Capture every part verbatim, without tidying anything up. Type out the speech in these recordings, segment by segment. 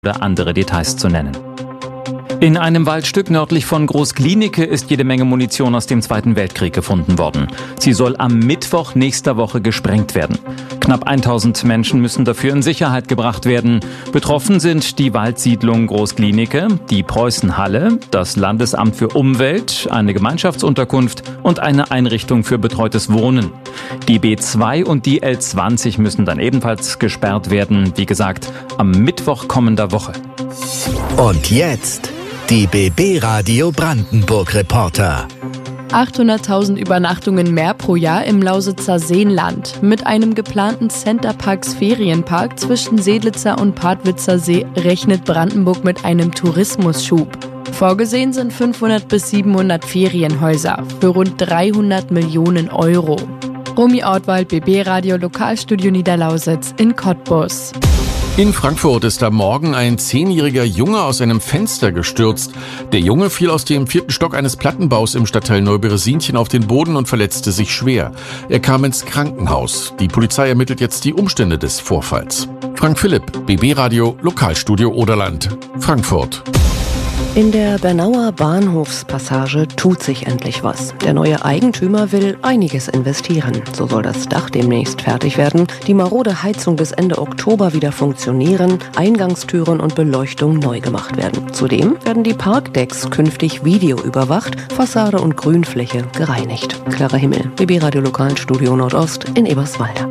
oder andere Details zu nennen. In einem Waldstück nördlich von Groß-Glienicke ist jede Menge Munition aus dem Zweiten Weltkrieg gefunden worden. Sie soll am Mittwoch nächster Woche gesprengt werden. Knapp tausend Menschen müssen dafür in Sicherheit gebracht werden. Betroffen sind die Waldsiedlung Groß-Glienicke, die Preußenhalle, das Landesamt für Umwelt, eine Gemeinschaftsunterkunft und eine Einrichtung für betreutes Wohnen. Die B zwei und die L zwanzig müssen dann ebenfalls gesperrt werden, wie gesagt, am Mittwoch kommender Woche. Und jetzt die B B-Radio Brandenburg-Reporter. achthunderttausend Übernachtungen mehr pro Jahr im Lausitzer Seenland. Mit einem geplanten Centerparks Ferienpark zwischen Seelitzer und Padwitzer See rechnet Brandenburg mit einem Tourismusschub. Vorgesehen sind fünfhundert bis siebenhundert Ferienhäuser für rund dreihundert Millionen Euro. Romy Ortwald, B B-Radio Lokalstudio Niederlausitz in Cottbus. In Frankfurt ist am Morgen ein zehnjähriger Junge aus einem Fenster gestürzt. Der Junge fiel aus dem vierten Stock eines Plattenbaus im Stadtteil Neuberesinchen auf den Boden und verletzte sich schwer. Er kam ins Krankenhaus. Die Polizei ermittelt jetzt die Umstände des Vorfalls. Frank Philipp, B B-Radio Lokalstudio Oderland, Frankfurt. In der Bernauer Bahnhofspassage tut sich endlich was. Der neue Eigentümer will einiges investieren. So soll das Dach demnächst fertig werden, die marode Heizung bis Ende Oktober wieder funktionieren, Eingangstüren und Beleuchtung neu gemacht werden. Zudem werden die Parkdecks künftig videoüberwacht, Fassade und Grünfläche gereinigt. Klarer Himmel, B B-Radio Lokalstudio Nordost in Eberswalde.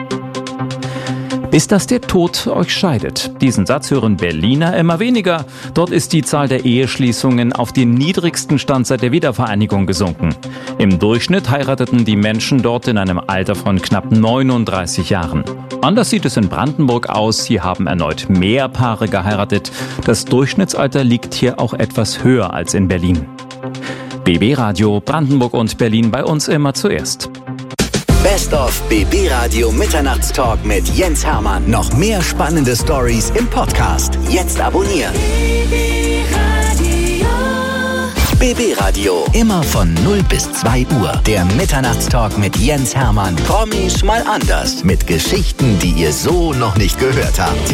Bis dass der Tod euch scheidet. Diesen Satz hören Berliner immer weniger. Dort ist die Zahl der Eheschließungen auf den niedrigsten Stand seit der Wiedervereinigung gesunken. Im Durchschnitt heirateten die Menschen dort in einem Alter von knapp neununddreißig Jahren. Anders sieht es in Brandenburg aus. Hier haben erneut mehr Paare geheiratet. Das Durchschnittsalter liegt hier auch etwas höher als in Berlin. B B-Radio Brandenburg und Berlin bei uns immer zuerst. Best of B B-Radio Mitternachtstalk mit Jens Hermann. Noch mehr spannende Stories im Podcast. Jetzt abonnieren. B B-Radio. Immer von null bis zwei Uhr. Der Mitternachtstalk mit Jens Hermann. Promis mal anders. Mit Geschichten, die ihr so noch nicht gehört habt.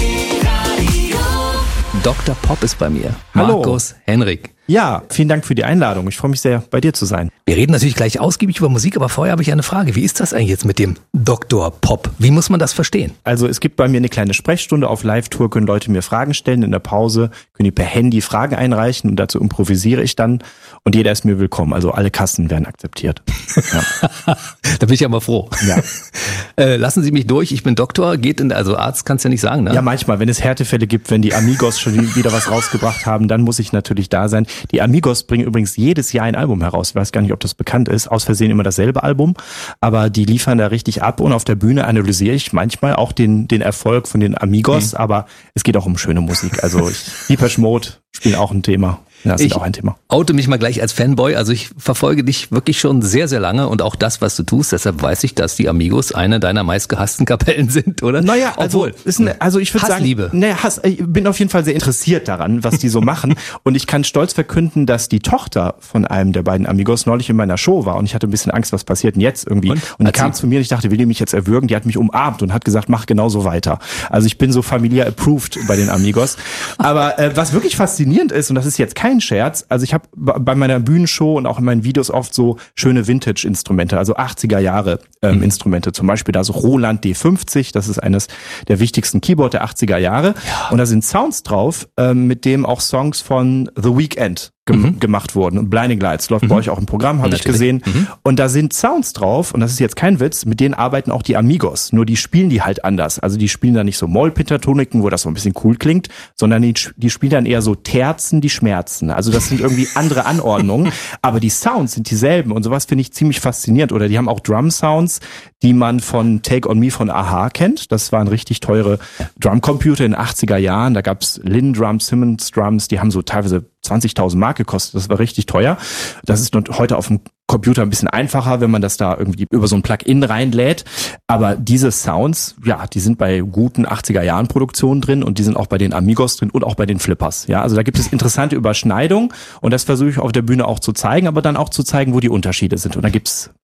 Doktor Pop ist bei mir. Hallo. Markus Henrik. Ja, vielen Dank für die Einladung. Ich freue mich sehr, bei dir zu sein. Wir reden natürlich gleich ausgiebig über Musik, aber vorher habe ich eine Frage. Wie ist das eigentlich jetzt mit dem Doktor Pop? Wie muss man das verstehen? Also es gibt bei mir eine kleine Sprechstunde auf Live-Tour, können Leute mir Fragen stellen in der Pause, können die per Handy Fragen einreichen und dazu improvisiere ich dann und jeder ist mir willkommen. Also alle Kassen werden akzeptiert. Ja. Da bin ich aber froh. Ja. äh, lassen Sie mich durch, ich bin Doktor, geht in, also Arzt kannst du ja nicht sagen, ne? Ja, manchmal, wenn es Härtefälle gibt, wenn die Amigos schon wieder was rausgebracht haben, dann muss ich natürlich da sein. Die Amigos bringen übrigens jedes Jahr ein Album heraus. Ich weiß gar nicht, ob das bekannt ist. Aus Versehen immer dasselbe Album. Aber die liefern da richtig ab. Und auf der Bühne analysiere ich manchmal auch den, den Erfolg von den Amigos. Mhm. Aber es geht auch um schöne Musik. Also ich, Depeche Mode spielen auch ein Thema. Ja, das ist auch ein Thema. Ich oute mich mal gleich als Fanboy. Also ich verfolge dich wirklich schon sehr, sehr lange und auch das, was du tust. Deshalb weiß ich, dass die Amigos eine deiner meistgehassten Kapellen sind, oder? Naja, also, ist eine, also ich würde sagen, Hassliebe. Naja, Hass, ich bin auf jeden Fall sehr interessiert daran, was die so machen. Und ich kann stolz verkünden, dass die Tochter von einem der beiden Amigos neulich in meiner Show war. Und ich hatte ein bisschen Angst, was passiert denn jetzt irgendwie. Und, und die kam zu mir und ich dachte, will die mich jetzt erwürgen? Die hat mich umarmt und hat gesagt, mach genauso weiter. Also ich bin so familiär approved bei den Amigos. Aber äh, was wirklich faszinierend ist, und das ist jetzt kein Scherz, also ich habe bei meiner Bühnenshow und auch in meinen Videos oft so schöne Vintage-Instrumente, also achtziger Jahre ähm, mhm. Instrumente. Zum Beispiel da so Roland D fünfzig, das ist eines der wichtigsten Keyboard der achtziger Jahre. Ja. Und da sind Sounds drauf, ähm, mit dem auch Songs von The Weeknd gem- mhm. gemacht wurden. Und Blinding Lights läuft mhm. bei euch auch im Programm, habe ich gesehen. Mhm. Und da sind Sounds drauf, und das ist jetzt kein Witz, mit denen arbeiten auch die Amigos. Nur die spielen die halt anders. Also die spielen da nicht so Mollpentatoniken, wo das so ein bisschen cool klingt, sondern die, die spielen dann eher so Terzen, die schmerzen. Also das sind irgendwie andere Anordnungen, aber die Sounds sind dieselben und sowas finde ich ziemlich faszinierend. Oder die haben auch Drum-Sounds, die man von Take On Me von A-ha kennt. Das waren richtig teure Drumcomputer in den achtziger Jahren. Da gab's Linn Drums, Simmons Drums, die haben so teilweise zwanzigtausend Mark gekostet. Das war richtig teuer. Das ist heute auf dem Computer ein bisschen einfacher, wenn man das da irgendwie über so ein Plugin reinlädt. Aber diese Sounds, ja, die sind bei guten achtziger Jahren Produktionen drin und die sind auch bei den Amigos drin und auch bei den Flippers. Ja, also da gibt es interessante Überschneidungen und das versuche ich auf der Bühne auch zu zeigen, aber dann auch zu zeigen, wo die Unterschiede sind. Und da gibt's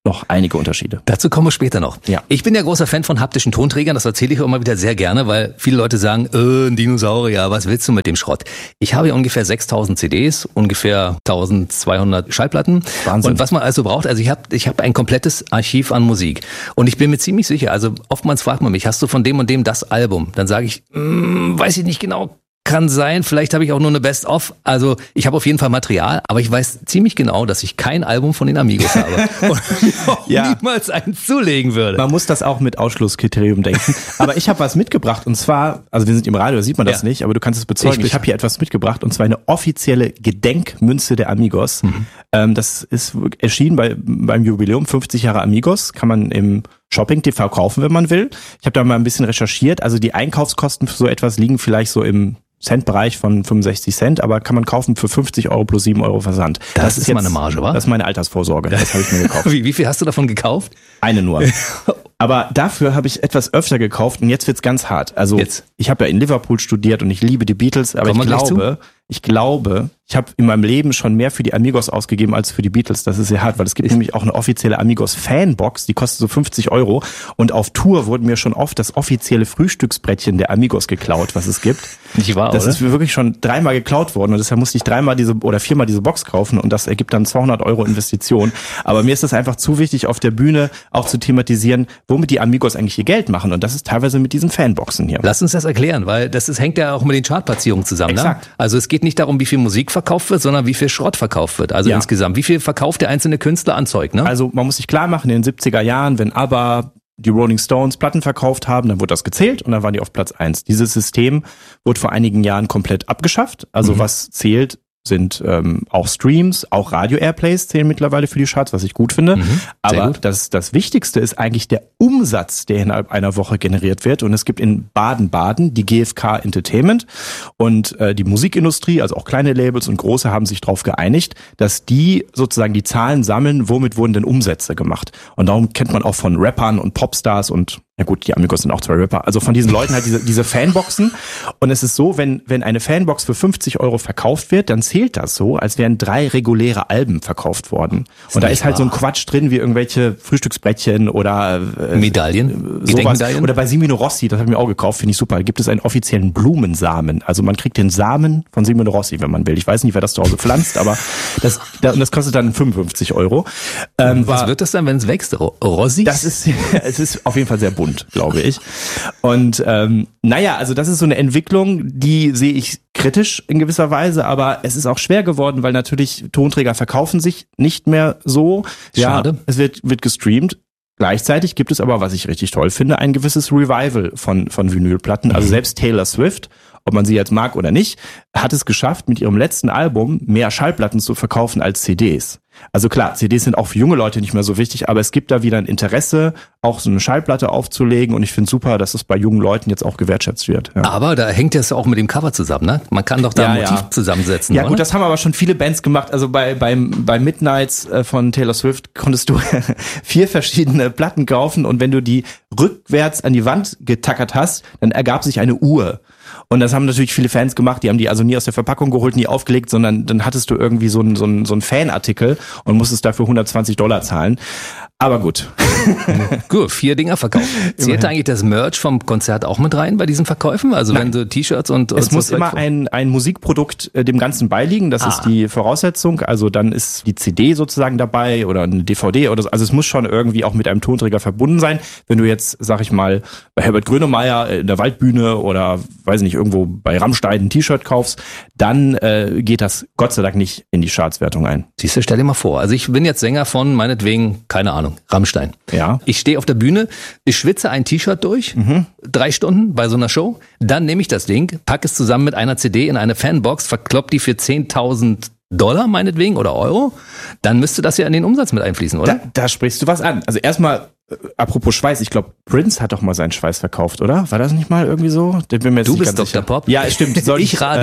noch einige Unterschiede. Dazu kommen wir später noch. Ja. Ich bin ja großer Fan von haptischen Tonträgern, das erzähle ich auch immer wieder sehr gerne, weil viele Leute sagen, äh, ein Dinosaurier, was willst du mit dem Schrott? Ich habe ja ungefähr sechstausend C Ds, ungefähr eintausendzweihundert Schallplatten. Wahnsinn. Und was man also braucht, also ich habe ich hab ein komplettes Archiv an Musik. Und ich bin mir ziemlich sicher, also oftmals fragt man mich, hast du von dem und dem das Album? Dann sage ich, mm, weiß ich nicht genau. Kann sein, vielleicht habe ich auch nur eine Best-of. Also ich habe auf jeden Fall Material, aber ich weiß ziemlich genau, dass ich kein Album von den Amigos habe und auch Ja. niemals eins zulegen würde. Man muss das auch mit Ausschlusskriterium denken. Aber ich habe was mitgebracht und zwar, also wir sind im Radio, da sieht man das Ja. nicht, aber du kannst es bezeugen. Ich, ich habe hier etwas mitgebracht und zwar eine offizielle Gedenkmünze der Amigos. Mhm. Ähm, das ist erschienen bei, beim Jubiläum fünfzig Jahre Amigos, kann man im Shopping T V kaufen, wenn man will. Ich habe da mal ein bisschen recherchiert. Also die Einkaufskosten für so etwas liegen vielleicht so im Centbereich von fünfundsechzig Cent, aber kann man kaufen für fünfzig Euro plus sieben Euro Versand. Das, das ist jetzt meine Marge, wa? Das ist meine Altersvorsorge. Das habe ich mir gekauft. Wie, wie viel hast du davon gekauft? Eine nur. Aber dafür habe ich etwas öfter gekauft und jetzt wird's ganz hart. Also jetzt. Ich habe ja in Liverpool studiert und ich liebe die Beatles, aber Kommen ich wir gleich glaube, ich glaube, ich habe in meinem Leben schon mehr für die Amigos ausgegeben als für die Beatles. Das ist sehr hart, weil es gibt ich nämlich auch eine offizielle Amigos-Fanbox, die kostet so fünfzig Euro und auf Tour wurde mir schon oft das offizielle Frühstücksbrettchen der Amigos geklaut, was es gibt. Nicht wahr, Das oder? ist mir wirklich schon dreimal geklaut worden und deshalb musste ich dreimal diese oder viermal diese Box kaufen und das ergibt dann zweihundert Euro Investition. Aber mir ist das einfach zu wichtig, auf der Bühne auch zu thematisieren, womit die Amigos eigentlich ihr Geld machen und das ist teilweise mit diesen Fanboxen hier. Lass uns das erklären, weil das ist, hängt ja auch mit den Chartplatzierungen zusammen. Exakt. Ne? Also es geht nicht darum, wie viel Musik verkauft wird, sondern wie viel Schrott verkauft wird. Also Ja. insgesamt, wie viel verkauft der einzelne Künstler an Zeug, ne? Also man muss sich klar machen, in den siebziger Jahren, wenn ABBA, die Rolling Stones Platten verkauft haben, dann wurde das gezählt und dann waren die auf Platz eins. Dieses System wurde vor einigen Jahren komplett abgeschafft. Also Mhm. was zählt, sind ähm, auch Streams, auch Radio-Airplays zählen mittlerweile für die Charts, was ich gut finde. Mhm, sehr Aber gut. das, das Wichtigste ist eigentlich der Umsatz, der innerhalb einer Woche generiert wird. Und es gibt in Baden-Baden die G F K Entertainment und äh, die Musikindustrie, also auch kleine Labels und große, haben sich darauf geeinigt, dass die sozusagen die Zahlen sammeln, womit wurden denn Umsätze gemacht. Und darum kennt man auch von Rappern und Popstars und ja gut, die Amigos sind auch zwei Rapper. Also von diesen Leuten halt diese, diese Fanboxen. Und es ist so, wenn, wenn eine Fanbox für fünfzig Euro verkauft wird, dann zählt das so, als wären drei reguläre Alben verkauft worden. Und da ist halt so ein Quatsch drin, wie irgendwelche Frühstücksbrettchen oder äh, Medaillen, sowas. Gedenkmedaillen. Oder bei Simino Rossi, das habe ich mir auch gekauft, finde ich super. Da gibt es einen offiziellen Blumensamen. Also man kriegt den Samen von Simino Rossi, wenn man will. Ich weiß nicht, wer das zu Hause pflanzt, aber das, das kostet dann fünfundfünfzig Euro. Ähm, Was war- wird das dann, wenn es wächst? Ro- Rossis? das ist, es ist auf jeden Fall sehr bunt, glaube ich. Und ähm, naja, also das ist so eine Entwicklung, die sehe ich kritisch in gewisser Weise, aber es ist auch schwer geworden, weil natürlich Tonträger verkaufen sich nicht mehr so. Schade. Ja, es wird, wird gestreamt. Gleichzeitig gibt es aber, was ich richtig toll finde, ein gewisses Revival von, von Vinylplatten. Also selbst Taylor Swift, ob man sie jetzt mag oder nicht, hat es geschafft, mit ihrem letzten Album mehr Schallplatten zu verkaufen als C Ds. Also klar, C Ds sind auch für junge Leute nicht mehr so wichtig, aber es gibt da wieder ein Interesse, auch so eine Schallplatte aufzulegen und ich finde super, dass es bei jungen Leuten jetzt auch gewertschätzt wird. Ja. Aber da hängt das auch mit dem Cover zusammen, ne? Man kann doch da ein Ja, Motiv ja. zusammensetzen, Ja oder? gut, das haben aber schon viele Bands gemacht. Also bei beim bei Midnights äh, von Taylor Swift konntest du vier verschiedene Platten kaufen und wenn du die rückwärts an die Wand getackert hast, dann ergab sich eine Uhr. Und das haben natürlich viele Fans gemacht, die haben die also nie aus der Verpackung geholt, nie aufgelegt, sondern dann hattest du irgendwie so einen so einen, so einen Fanartikel und musstest dafür hundertzwanzig Dollar zahlen. Aber gut. Gut, vier Dinger verkauft. Zählt eigentlich das Merch vom Konzert auch mit rein bei diesen Verkäufen? Also wenn so T-Shirts und... Es und muss so immer ein, ein Musikprodukt äh, dem Ganzen beiliegen, das Ah. ist die Voraussetzung. Also dann ist die C D sozusagen dabei oder eine D V D oder so. Also es muss schon irgendwie auch mit einem Tonträger verbunden sein. Wenn du jetzt, sag ich mal, bei Herbert Grönemeyer in der Waldbühne oder, weiß nicht, irgendwo bei Rammstein ein T-Shirt kaufst, dann äh, geht das Gott sei Dank nicht in die Chartswertung ein. Siehst du, stell dir mal vor. Also ich bin jetzt Sänger von, meinetwegen, keine Ahnung, Rammstein. Ja. Ich stehe auf der Bühne, ich schwitze ein T-Shirt durch, drei Stunden bei so einer Show. Dann nehme ich das Ding, packe es zusammen mit einer C D in eine Fanbox, verklopp die für zehntausend Dollar meinetwegen oder Euro. Dann müsste das ja in den Umsatz mit einfließen, oder? Da, da sprichst du was an. Also erstmal, äh, apropos Schweiß, ich glaube, Prince hat doch mal seinen Schweiß verkauft, oder? War das nicht mal irgendwie so? Der bin mir jetzt Du nicht bist ganz Doktor sicher. Pop. Ja, stimmt. Soll Ich Radio.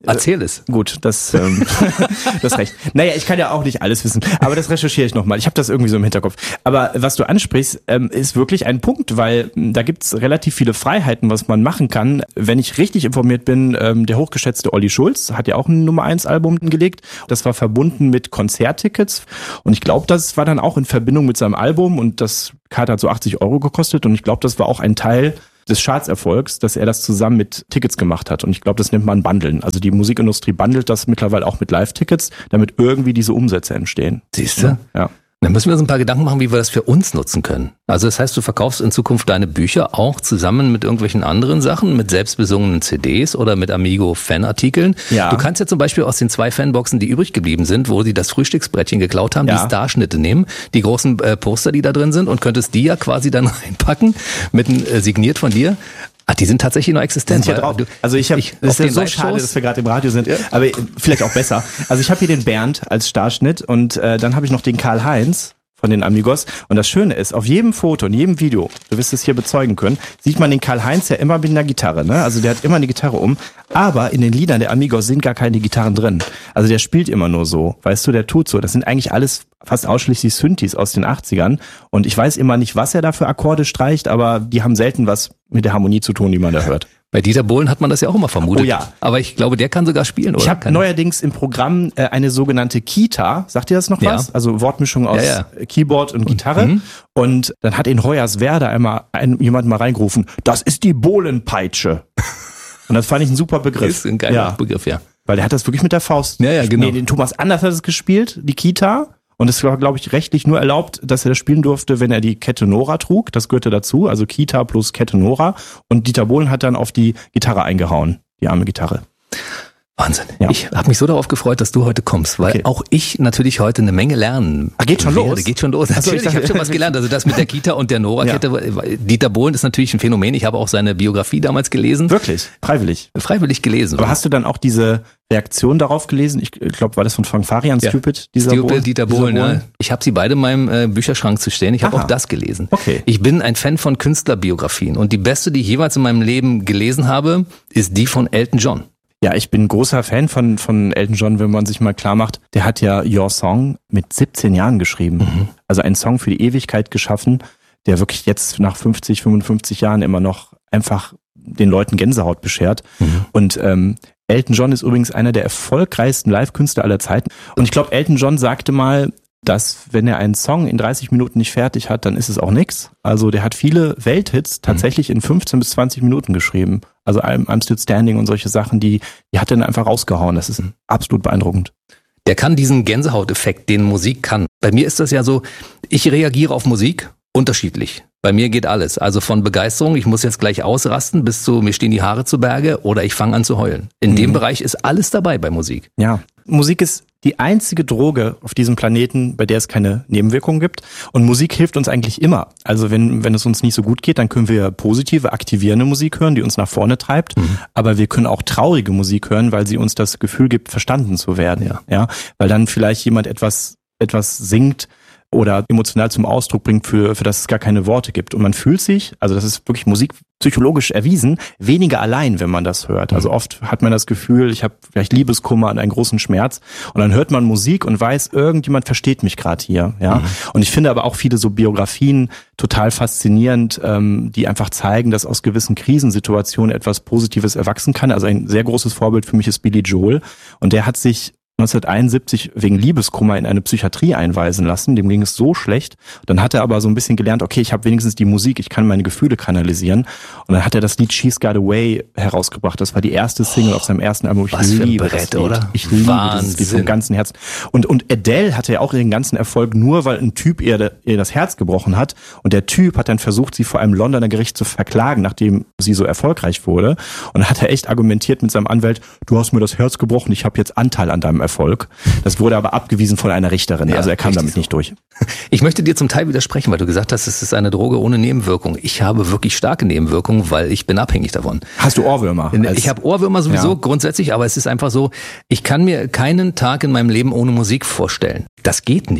Erzähl es. Gut, das, ähm, das recht. Naja, ich kann ja auch nicht alles wissen, aber das recherchiere ich nochmal. Ich habe das irgendwie so im Hinterkopf. Aber was du ansprichst, ähm, ist wirklich ein Punkt, weil da gibt's relativ viele Freiheiten, was man machen kann. Wenn ich richtig informiert bin, ähm, der hochgeschätzte Olli Schulz hat ja auch ein Nummer eins Album gelegt. Das war verbunden mit Konzerttickets und ich glaube, das war dann auch in Verbindung mit seinem Album und das Karte hat so achtzig Euro gekostet und ich glaube, das war auch ein Teil des Chartserfolgs, dass er das zusammen mit Tickets gemacht hat. Und ich glaube, das nennt man Bundeln. Also die Musikindustrie bundelt das mittlerweile auch mit Live-Tickets, damit irgendwie diese Umsätze entstehen. Siehst du? Ja. Dann müssen wir uns ein paar Gedanken machen, wie wir das für uns nutzen können. Also das heißt, du verkaufst in Zukunft deine Bücher auch zusammen mit irgendwelchen anderen Sachen, mit selbstbesungenen C Ds oder mit Amigo-Fanartikeln. Ja. Du kannst ja zum Beispiel aus den zwei Fanboxen, die übrig geblieben sind, wo sie das Frühstücksbrettchen geklaut haben, ja. die Starschnitte nehmen, die großen äh, Poster, die da drin sind und könntest die ja quasi dann reinpacken, mit ein, äh, signiert von dir. Ach, die sind tatsächlich noch existent. Sind drauf. Also ich habe, es ist ja so schade, dass wir gerade im Radio sind, ja. aber vielleicht auch besser. Also ich habe hier den Bernd als Starschnitt und äh, dann habe ich noch den Karl-Heinz von den Amigos. Und das Schöne ist, auf jedem Foto, in jedem Video, du wirst es hier bezeugen können, sieht man den Karl-Heinz ja immer mit einer Gitarre. Ne? Also der hat immer eine Gitarre um. Aber in den Liedern der Amigos sind gar keine Gitarren drin. Also der spielt immer nur so. Weißt du, der tut so. Das sind eigentlich alles fast ausschließlich Synthes aus den achtzigern. Und ich weiß immer nicht, was er da für Akkorde streicht, aber die haben selten was mit der Harmonie zu tun, die man da hört. Bei Dieter Bohlen hat man das ja auch immer vermutet. Oh ja. Aber ich glaube, der kann sogar spielen, oder? Ich habe neuerdings im Programm äh, eine sogenannte Kita. Sagt ihr das noch was? Ja. Also Wortmischung aus ja, ja. Keyboard und Gitarre. Mhm. Und dann hat in Hoyerswerda einmal ein, jemand mal reingerufen, das ist die Bohlenpeitsche. Und das fand ich ein super Begriff. Das ist ein geiler ja. Begriff, ja. Weil der hat das wirklich mit der Faust. Ja, ja, genau. Nee, den Thomas Anders hat es gespielt, die Kita. Und es war, glaube ich, rechtlich nur erlaubt, dass er das spielen durfte, wenn er die Kette Nora trug. Das gehörte dazu, also Kita plus Kette Nora. Und Dieter Bohlen hat dann auf die Gitarre eingehauen, die arme Gitarre. Wahnsinn. Ja. Ich habe mich so darauf gefreut, dass du heute kommst, weil okay. auch ich natürlich heute eine Menge lernen. Ah, geht schon werde. los? Geht schon los. Achso, natürlich, ich, ich habe schon was gelernt. Also das mit der Kita und der Nora-Kette. Ja. Dieter Bohlen ist natürlich ein Phänomen. Ich habe auch seine Biografie damals gelesen. Wirklich? Freiwillig? Freiwillig gelesen. Aber hast du dann auch diese Reaktion darauf gelesen? Ich glaube, war das von Frank Farian, ja. Stupid? Dieser Stupid, Bohlen? Dieter Bohlen, ja. Ich habe sie beide in meinem äh, Bücherschrank zu stehen. Ich habe auch das gelesen. Okay. Ich bin ein Fan von Künstlerbiografien. Und die beste, die ich jeweils in meinem Leben gelesen habe, ist die von Elton John. Ja, ich bin großer Fan von von Elton John, wenn man sich mal klar macht, der hat ja Your Song mit siebzehn Jahren geschrieben. Mhm. Also einen Song für die Ewigkeit geschaffen, der wirklich jetzt nach fünfzig, fünfundfünfzig Jahren immer noch einfach den Leuten Gänsehaut beschert. Mhm. Und ähm, Elton John ist übrigens einer der erfolgreichsten Live-Künstler aller Zeiten. Und ich glaube, Elton John sagte mal, dass wenn er einen Song in dreißig Minuten nicht fertig hat, dann ist es auch nix. Also der hat viele Welthits tatsächlich in fünfzehn bis zwanzig Minuten geschrieben. Also I'm, I'm Still Standing und solche Sachen, die, die hat er dann einfach rausgehauen. Das ist absolut beeindruckend. Der kann diesen Gänsehauteffekt, den Musik kann. Bei mir ist das ja so, ich reagiere auf Musik unterschiedlich. Bei mir geht alles. Also von Begeisterung, ich muss jetzt gleich ausrasten, bis zu mir stehen die Haare zu Berge oder ich fange an zu heulen. In mhm. dem Bereich ist alles dabei bei Musik. Ja, Musik ist die einzige Droge auf diesem Planeten, bei der es keine Nebenwirkungen gibt. Und Musik hilft uns eigentlich immer. Also wenn wenn es uns nicht so gut geht, dann können wir positive, aktivierende Musik hören, die uns nach vorne treibt. Mhm. Aber wir können auch traurige Musik hören, weil sie uns das Gefühl gibt, verstanden zu werden. Ja, ja, weil dann vielleicht jemand etwas etwas singt oder emotional zum Ausdruck bringt, für für das es gar keine Worte gibt. Und man fühlt sich, also das ist wirklich musikpsychologisch erwiesen, weniger allein, wenn man das hört. Also oft hat man das Gefühl, ich habe vielleicht Liebeskummer und einen großen Schmerz und dann hört man Musik und weiß, irgendjemand versteht mich gerade hier. Ja. Mhm. Und ich finde aber auch viele so Biografien total faszinierend, ähm, die einfach zeigen, dass aus gewissen Krisensituationen etwas Positives erwachsen kann. Also ein sehr großes Vorbild für mich ist Billy Joel und der hat sich neunzehnhunderteinundsiebzig wegen Liebeskummer in eine Psychiatrie einweisen lassen. Dem ging es so schlecht. Dann hat er aber so ein bisschen gelernt, okay, ich habe wenigstens die Musik, ich kann meine Gefühle kanalisieren. Und dann hat er das Lied She's Got Away herausgebracht. Das war die erste Single oh, auf seinem ersten Album. Ich was liebe für ein Brett, das Lied. Oder? Ich liebe dieses Lied vom ganzen Herzen. Und, und Adele hatte ja auch ihren ganzen Erfolg nur, weil ein Typ ihr, ihr das Herz gebrochen hat. Und der Typ hat dann versucht, sie vor einem Londoner Gericht zu verklagen, nachdem sie so erfolgreich wurde. Und dann hat er echt argumentiert mit seinem Anwalt, du hast mir das Herz gebrochen, ich habe jetzt Anteil an deinem Erfolg. Das wurde aber abgewiesen von einer Richterin. Ja, also er kam damit so. nicht durch. Ich möchte dir zum Teil widersprechen, weil du gesagt hast, es ist eine Droge ohne Nebenwirkung. Ich habe wirklich starke Nebenwirkungen, weil ich bin abhängig davon. Hast du Ohrwürmer? Ich habe Ohrwürmer sowieso ja. grundsätzlich, aber es ist einfach so, ich kann mir keinen Tag in meinem Leben ohne Musik vorstellen. Das geht nicht.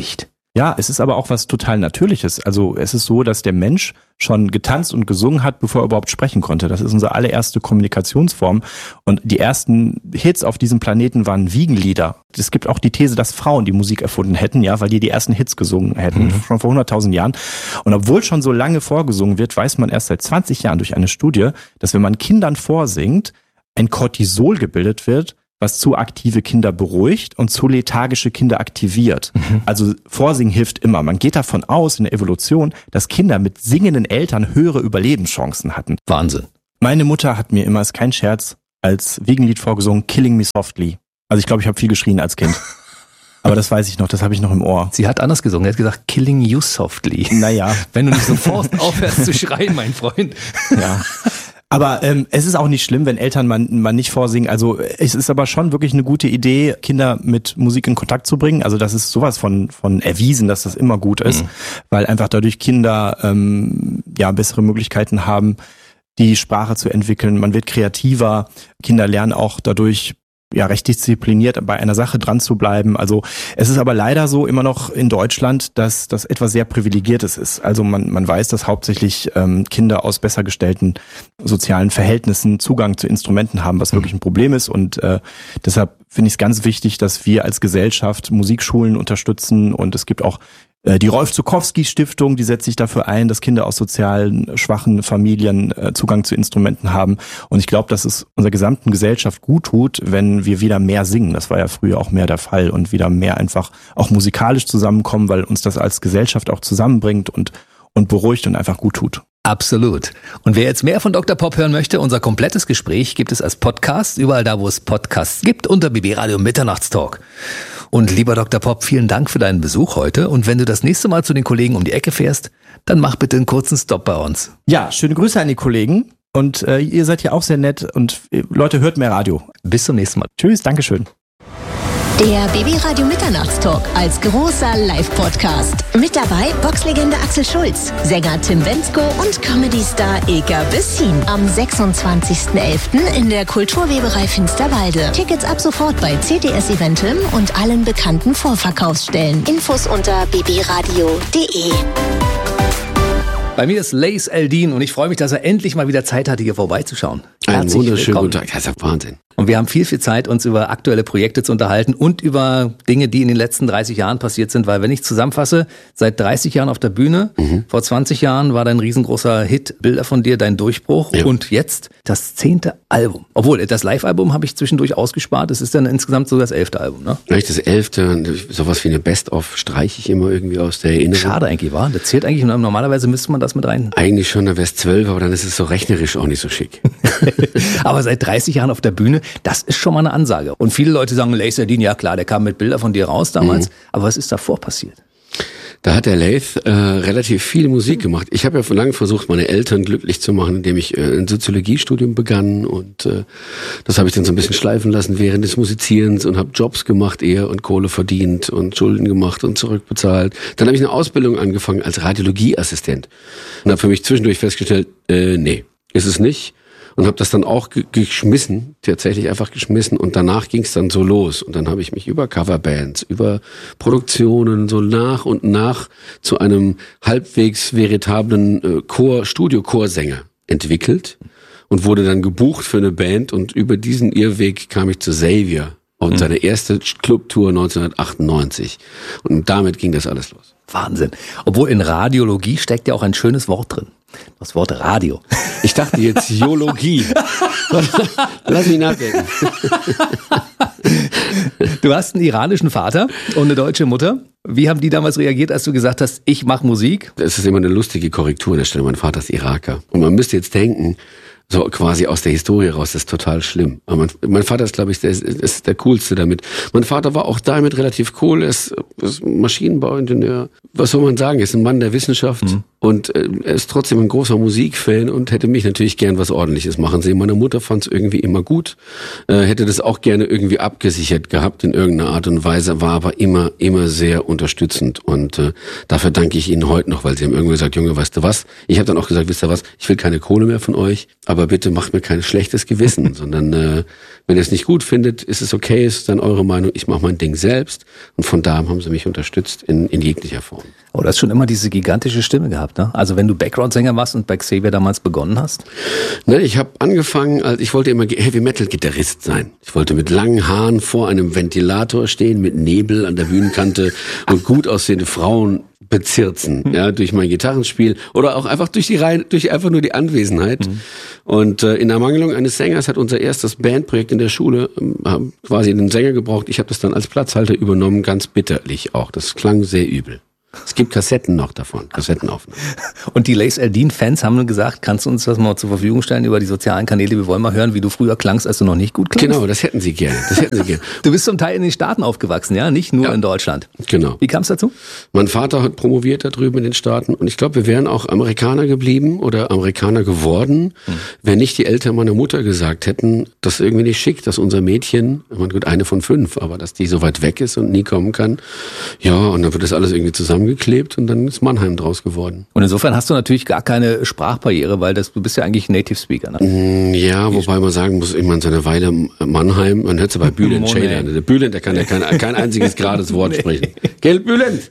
Ja, es ist aber auch was total Natürliches. Also es ist so, dass der Mensch schon getanzt und gesungen hat, bevor er überhaupt sprechen konnte. Das ist unsere allererste Kommunikationsform. Und die ersten Hits auf diesem Planeten waren Wiegenlieder. Es gibt auch die These, dass Frauen die Musik erfunden hätten, ja, weil die die ersten Hits gesungen hätten, mhm. schon vor hunderttausend Jahren. Und obwohl schon so lange vorgesungen wird, weiß man erst seit zwanzig Jahren durch eine Studie, dass wenn man Kindern vorsingt, ein Cortisol gebildet wird, was zu aktive Kinder beruhigt und zu lethargische Kinder aktiviert. Mhm. Also Vorsingen hilft immer. Man geht davon aus in der Evolution, dass Kinder mit singenden Eltern höhere Überlebenschancen hatten. Wahnsinn. Meine Mutter hat mir immer, ist kein Scherz, als Wiegenlied vorgesungen, Killing Me Softly. Also ich glaube, ich habe viel geschrien als Kind. Aber das weiß ich noch, das habe ich noch im Ohr. Sie hat anders gesungen, sie hat gesagt, Killing You Softly. Naja. Wenn du nicht sofort aufhörst zu schreien, mein Freund. Ja. Aber ähm, es ist auch nicht schlimm, wenn Eltern man, man nicht vorsingen. Also es ist aber schon wirklich eine gute Idee, Kinder mit Musik in Kontakt zu bringen. Also das ist sowas von von erwiesen, dass das immer gut ist, mhm. weil einfach dadurch Kinder ähm, ja bessere Möglichkeiten haben, die Sprache zu entwickeln. Man wird kreativer. Kinder lernen auch dadurch ja recht diszipliniert bei einer Sache dran zu bleiben. Also es ist aber leider so immer noch in Deutschland, dass das etwas sehr Privilegiertes ist. Also man man weiß, dass hauptsächlich ähm, Kinder aus besser gestellten sozialen Verhältnissen Zugang zu Instrumenten haben, was wirklich ein Problem ist. Und äh, deshalb finde ich es ganz wichtig, dass wir als Gesellschaft Musikschulen unterstützen. Und es gibt auch die Rolf-Zuckowski-Stiftung, die setzt sich dafür ein, dass Kinder aus sozialen schwachen Familien Zugang zu Instrumenten haben. Und ich glaube, dass es unserer gesamten Gesellschaft gut tut, wenn wir wieder mehr singen. Das war ja früher auch mehr der Fall. Und wieder mehr einfach auch musikalisch zusammenkommen, weil uns das als Gesellschaft auch zusammenbringt und, und beruhigt und einfach gut tut. Absolut. Und wer jetzt mehr von Doktor Pop hören möchte, unser komplettes Gespräch gibt es als Podcast, überall da, wo es Podcasts gibt, unter B B Radio Mitternachtstalk. Und lieber Doktor Pop, vielen Dank für deinen Besuch heute. Und wenn du das nächste Mal zu den Kollegen um die Ecke fährst, dann mach bitte einen kurzen Stopp bei uns. Ja, schöne Grüße an die Kollegen. Und äh, ihr seid ja auch sehr nett. Und äh, Leute, hört mehr Radio. Bis zum nächsten Mal. Tschüss, Dankeschön. Der B B Radio Mitternachtstalk als großer Live-Podcast. Mit dabei Boxlegende Axel Schulz, Sänger Tim Bendzko und Comedy-Star Ilka Bessin. Am sechsundzwanzigsten elften in der Kulturweberei Finsterwalde. Tickets ab sofort bei C T S Eventim und allen bekannten Vorverkaufsstellen. Infos unter b b radio punkt d e. Bei mir ist Lace Eldin und ich freue mich, dass er endlich mal wieder Zeit hatte, hier vorbeizuschauen. Einen wunderschönen guten Tag, das ist ja Wahnsinn. Und wir haben viel, viel Zeit, uns über aktuelle Projekte zu unterhalten und über Dinge, die in den letzten dreißig Jahren passiert sind. Weil wenn ich zusammenfasse, seit dreißig Jahren auf der Bühne, mhm. vor zwanzig Jahren war dein riesengroßer Hit, Bilder von dir, dein Durchbruch. Ja. Und jetzt das zehnte Album. Obwohl, das Live-Album habe ich zwischendurch ausgespart. Es ist dann insgesamt so das elfte Album, ne? Vielleicht das elfte, sowas wie eine Best-of streiche ich immer irgendwie aus der Erinnerung. Schade eigentlich, war. Das zählt eigentlich, normalerweise müsste man das mit rein. Eigentlich schon, da wäre es zwölf, aber dann ist es so rechnerisch auch nicht so schick. Aber seit dreißig Jahren auf der Bühne, das ist schon mal eine Ansage. Und viele Leute sagen, Lace Eldin, ja klar, der kam mit Bildern von dir raus damals. Mhm. Aber was ist davor passiert? Da hat der Lace äh, relativ viel Musik gemacht. Ich habe ja von lange versucht, meine Eltern glücklich zu machen, indem ich äh, ein Soziologiestudium begann. Und äh, das habe ich dann so ein bisschen schleifen lassen während des Musizierens und habe Jobs gemacht eher und Kohle verdient und Schulden gemacht und zurückbezahlt. Dann habe ich eine Ausbildung angefangen als Radiologieassistent und habe für mich zwischendurch festgestellt, äh, nee, ist es nicht. Und habe das dann auch ge- geschmissen, tatsächlich einfach geschmissen. Und danach ging es dann so los. Und dann habe ich mich über Coverbands, über Produktionen so nach und nach zu einem halbwegs veritablen äh, Chor, Studio-Chorsänger entwickelt und wurde dann gebucht für eine Band. Und über diesen Irrweg kam ich zu Xavier und mhm. seine erste Clubtour neunzehnhundertachtundneunzig. Und damit ging das alles los. Wahnsinn. Obwohl in Radiologie steckt ja auch ein schönes Wort drin. Das Wort Radio. Ich dachte jetzt Geologie. Lass mich nachdenken. Du hast einen iranischen Vater und eine deutsche Mutter. Wie haben die damals reagiert, als du gesagt hast, ich mache Musik? Das ist immer eine lustige Korrektur an der Stelle. Mein Vater ist Iraker. Und man müsste jetzt denken, so quasi aus der Historie raus, das ist total schlimm. Aber mein, mein Vater ist, glaube ich, der, ist der Coolste damit. Mein Vater war auch damit relativ cool. Er ist, ist Maschinenbauingenieur. Was soll man sagen? Er ist ein Mann der Wissenschaft. Mhm. Und äh, er ist trotzdem ein großer Musikfan und hätte mich natürlich gern was Ordentliches machen sehen. Meine Mutter fand es irgendwie immer gut, äh, hätte das auch gerne irgendwie abgesichert gehabt in irgendeiner Art und Weise, war aber immer, immer sehr unterstützend. Und äh, dafür danke ich Ihnen heute noch, weil Sie haben irgendwann gesagt, Junge, weißt du was? Ich habe dann auch gesagt, wisst ihr was, ich will keine Kohle mehr von euch, aber bitte macht mir kein schlechtes Gewissen, sondern äh, wenn ihr es nicht gut findet, ist es okay, ist dann eure Meinung, ich mache mein Ding selbst. Und von da haben sie mich unterstützt in, in jeglicher Form. Oh, du hast schon immer diese gigantische Stimme gehabt, ne? Also wenn du Background-Sänger warst und bei Xavier damals begonnen hast? Ne, ich habe angefangen, als ich wollte immer Heavy-Metal-Gitarrist sein. Ich wollte mit langen Haaren vor einem Ventilator stehen, mit Nebel an der Bühnenkante und gut aussehende Frauen bezirzen, ja, durch mein Gitarrenspiel oder auch einfach durch die Reihe, durch einfach nur die Anwesenheit. Mhm. Und äh, in Ermangelung eines Sängers hat unser erstes Bandprojekt in der Schule äh, quasi einen Sänger gebraucht. Ich habe das dann als Platzhalter übernommen, ganz bitterlich auch. Das klang sehr übel. Es gibt Kassetten noch davon, Kassettenaufnahmen. Und die Lace Aldin-Fans haben gesagt, kannst du uns das mal zur Verfügung stellen über die sozialen Kanäle? Wir wollen mal hören, wie du früher klangst, als du noch nicht gut klangst. Genau, das hätten sie gerne. Das hätten sie gerne. Du bist zum Teil in den Staaten aufgewachsen, ja? Nicht nur ja. in Deutschland. Genau. Wie kam es dazu? Mein Vater hat promoviert da drüben in den Staaten und ich glaube, wir wären auch Amerikaner geblieben oder Amerikaner geworden, hm. wenn nicht die Eltern meiner Mutter gesagt hätten, das ist irgendwie nicht schick, dass unser Mädchen, ich meine, gut, eine von fünf, aber dass die so weit weg ist und nie kommen kann. Ja, und dann wird das alles irgendwie zusammen geklebt und dann ist Mannheim draus geworden. Und insofern hast du natürlich gar keine Sprachbarriere, weil das, du bist ja eigentlich Native Speaker, ne? Ja, wobei man sagen muss, ich meine, seine Weile Mannheim, man hört es ja bei Bülent Ceylan. Der Bülent, der kann ja kein, kein einziges gerades Wort sprechen. Gell, Bülent?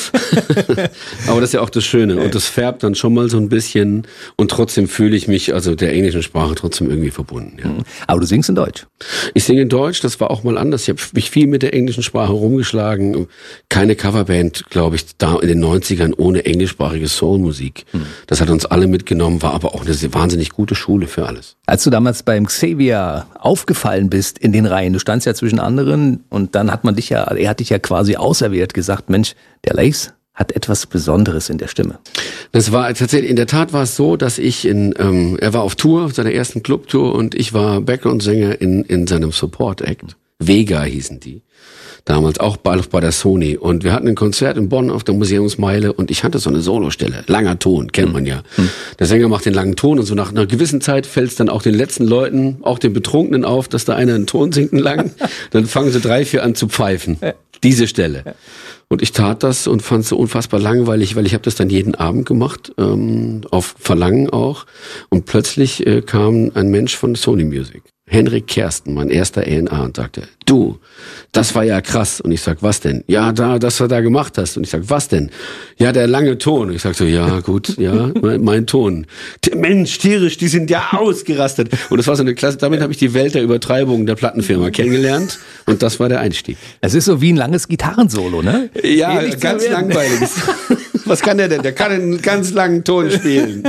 Aber das ist ja auch das Schöne. Und das färbt dann schon mal so ein bisschen und trotzdem fühle ich mich also der englischen Sprache trotzdem irgendwie verbunden. Ja. Aber du singst in Deutsch? Ich singe in Deutsch, das war auch mal anders. Ich habe mich viel mit der englischen Sprache rumgeschlagen. Keine Coverband, glaube ich, da in den neunzigern ohne englischsprachige Soulmusik. Hm. Das hat uns alle mitgenommen, war aber auch eine wahnsinnig gute Schule für alles. Als du damals beim Xavier aufgefallen bist in den Reihen, du standst ja zwischen anderen und dann hat man dich ja, er hat dich ja quasi auserwählt, gesagt, Mensch, der Lace hat etwas Besonderes in der Stimme. Das war tatsächlich, in der Tat war es so, dass ich in, ähm, er war auf Tour, auf seiner ersten Clubtour und ich war Background-Sänger in, in seinem Support-Act. Vega hießen die. Damals auch bei, bei der Sony. Und wir hatten ein Konzert in Bonn auf der Museumsmeile und ich hatte so eine Solostelle. Langer Ton, kennt man ja. Mhm. Der Sänger macht den langen Ton und so nach einer gewissen Zeit fällt es dann auch den letzten Leuten, auch den Betrunkenen auf, dass da einer einen Ton singt einen lang. Dann fangen sie drei, vier an zu pfeifen. Diese Stelle. Und ich tat das und fand es so unfassbar langweilig, weil ich habe das dann jeden Abend gemacht, ähm, auf Verlangen auch. Und plötzlich äh, kam ein Mensch von Sony Music. Henrik Kersten, mein erster A and R, und sagte, du, das war ja krass. Und ich sag, was denn? Ja, da, das du da gemacht hast. Und ich sag, was denn? Ja, der lange Ton. Und ich sag so, ja, gut, ja, mein, mein Ton. Mensch, tierisch, die sind ja ausgerastet. Und das war so eine Klasse, damit habe ich die Welt der Übertreibung der Plattenfirma kennengelernt. Und das war der Einstieg. Es ist so wie ein langes Gitarrensolo, ne? Ja, ganz langweilig. Was kann der denn? Der kann einen ganz langen Ton spielen.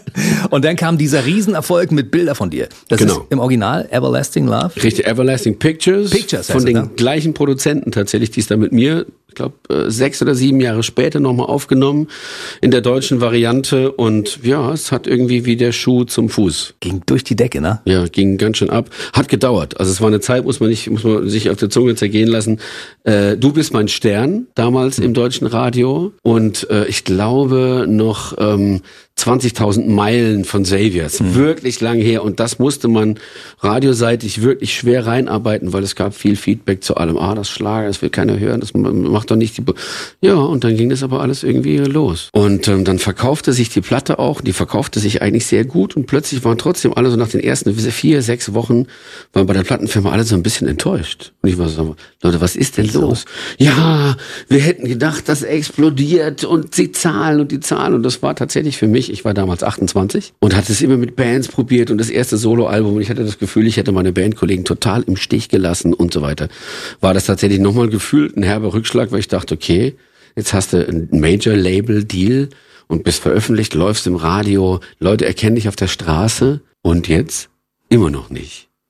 Und dann kam dieser Riesenerfolg mit Bilder von dir. Das genau. ist im Original Everlasting Love. Richtig, Everlasting Pictures. Pictures von den ne? gleichen Produzenten tatsächlich, die es da mit mir, ich glaube, sechs oder sieben Jahre später nochmal aufgenommen in der deutschen Variante. Und ja, es hat irgendwie wie der Schuh zum Fuß. Ging durch die Decke, ne? Ja, ging ganz schön ab. Hat gedauert. Also es war eine Zeit, muss man nicht, muss man sich auf der Zunge zergehen lassen. Äh, du bist mein Stern, damals mhm. im deutschen Radio. Und äh, ich glaube noch ähm, zwanzigtausend Meilen von Xaviers. Mhm. Wirklich lang her. Und das musste man radioseitig wirklich schwer reinarbeiten, weil es gab viel Feedback zu allem. Ah, das Schlager, das will keiner hören, das macht doch nicht die... Be ja, und dann ging das aber alles irgendwie los. Und ähm, dann verkaufte sich die Platte auch. Die verkaufte sich eigentlich sehr gut. Und plötzlich waren trotzdem alle so nach den ersten vier, sechs Wochen, waren bei der Plattenfirma alle so ein bisschen enttäuscht. Und ich war so, Leute, was ist denn Wieso? los? Ja, wir hätten gedacht, das explodiert und die Zahlen und die Zahlen. Und das war tatsächlich für mich, ich war damals achtundzwanzig und hatte es immer mit Bands probiert und das erste Soloalbum und ich hatte das Gefühl, ich hätte meine Bandkollegen total im Stich gelassen und so weiter. War das tatsächlich nochmal gefühlt ein herber Rückschlag, weil ich dachte, okay, jetzt hast du ein Major-Label-Deal und bist veröffentlicht, läufst im Radio, Leute erkennen dich auf der Straße und jetzt immer noch nicht.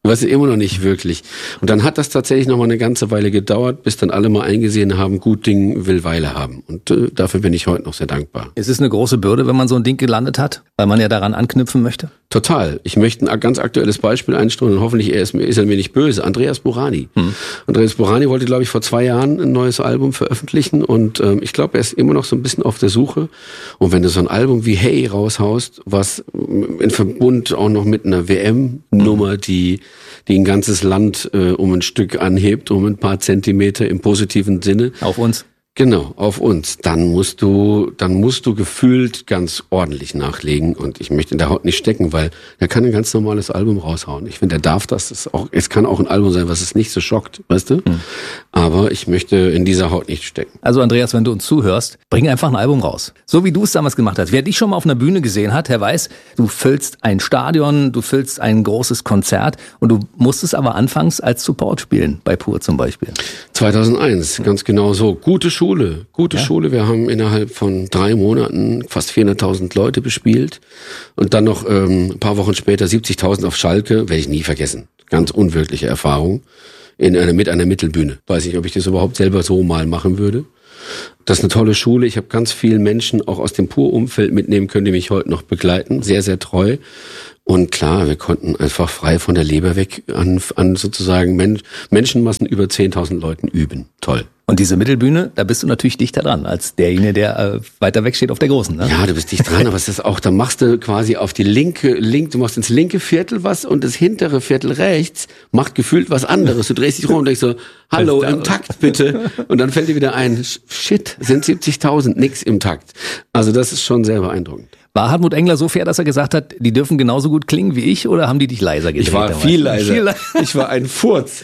Du weißt immer noch nicht wirklich. Und dann hat das tatsächlich noch mal eine ganze Weile gedauert, bis dann alle mal eingesehen haben, gut Ding will Weile haben. Und äh, dafür bin ich heute noch sehr dankbar. Es ist eine große Bürde, wenn man so ein Ding gelandet hat, weil man ja daran anknüpfen möchte? Total. Ich möchte ein ganz aktuelles Beispiel einstreuen und hoffentlich er ist, ist er mir nicht böse. Andreas Burani. Hm. Andreas Burani wollte, glaube ich, vor zwei Jahren ein neues Album veröffentlichen und ähm, ich glaube, er ist immer noch so ein bisschen auf der Suche. Und wenn du so ein Album wie Hey raushaust, was in Verbund auch noch mit einer W M-Nummer, die die ein ganzes Land äh, um ein Stück anhebt, um ein paar Zentimeter im positiven Sinne. Auf uns. Genau, auf uns. Dann musst du, dann musst du gefühlt ganz ordentlich nachlegen und ich möchte in der Haut nicht stecken, weil er kann ein ganz normales Album raushauen. Ich finde, er darf das. das auch, es kann auch ein Album sein, was es nicht so schockt, weißt du? Hm. Aber ich möchte in dieser Haut nicht stecken. Also Andreas, wenn du uns zuhörst, bring einfach ein Album raus. So wie du es damals gemacht hast. Wer dich schon mal auf einer Bühne gesehen hat, der weiß, du füllst ein Stadion, du füllst ein großes Konzert und du musstest aber anfangs als Support spielen, bei Pur zum Beispiel. zweitausendeins, ganz genau so. Gute Schule. Schule, gute ja. Schule. Wir haben innerhalb von drei Monaten fast vierhunderttausend Leute bespielt und dann noch ähm, ein paar Wochen später siebzigtausend auf Schalke, werde ich nie vergessen. Ganz unwirkliche Erfahrung in einer, mit einer Mittelbühne. Weiß nicht, ob ich das überhaupt selber so mal machen würde. Das ist eine tolle Schule. Ich habe ganz viele Menschen auch aus dem Pur-Umfeld mitnehmen können, die mich heute noch begleiten. Sehr, sehr treu. Und klar, wir konnten einfach frei von der Leber weg an, an sozusagen Men- Menschenmassen über zehntausend Leuten üben. Toll. Und diese Mittelbühne, da bist du natürlich dichter dran, als derjenige, der äh, weiter weg steht auf der großen, ne? Ja, du bist dicht dran, aber es ist auch, da machst du quasi auf die linke, link, du machst ins linke Viertel was und das hintere Viertel rechts macht gefühlt was anderes. Du drehst dich rum und denkst so, hallo, im Takt bitte. Und dann fällt dir wieder ein, shit, sind siebzigtausend, nix im Takt. Also das ist schon sehr beeindruckend. War Hartmut Engler so fair, dass er gesagt hat, die dürfen genauso gut klingen wie ich, oder haben die dich leiser gedreht? Ich war viel leiser. Viel le- ich war ein Furz.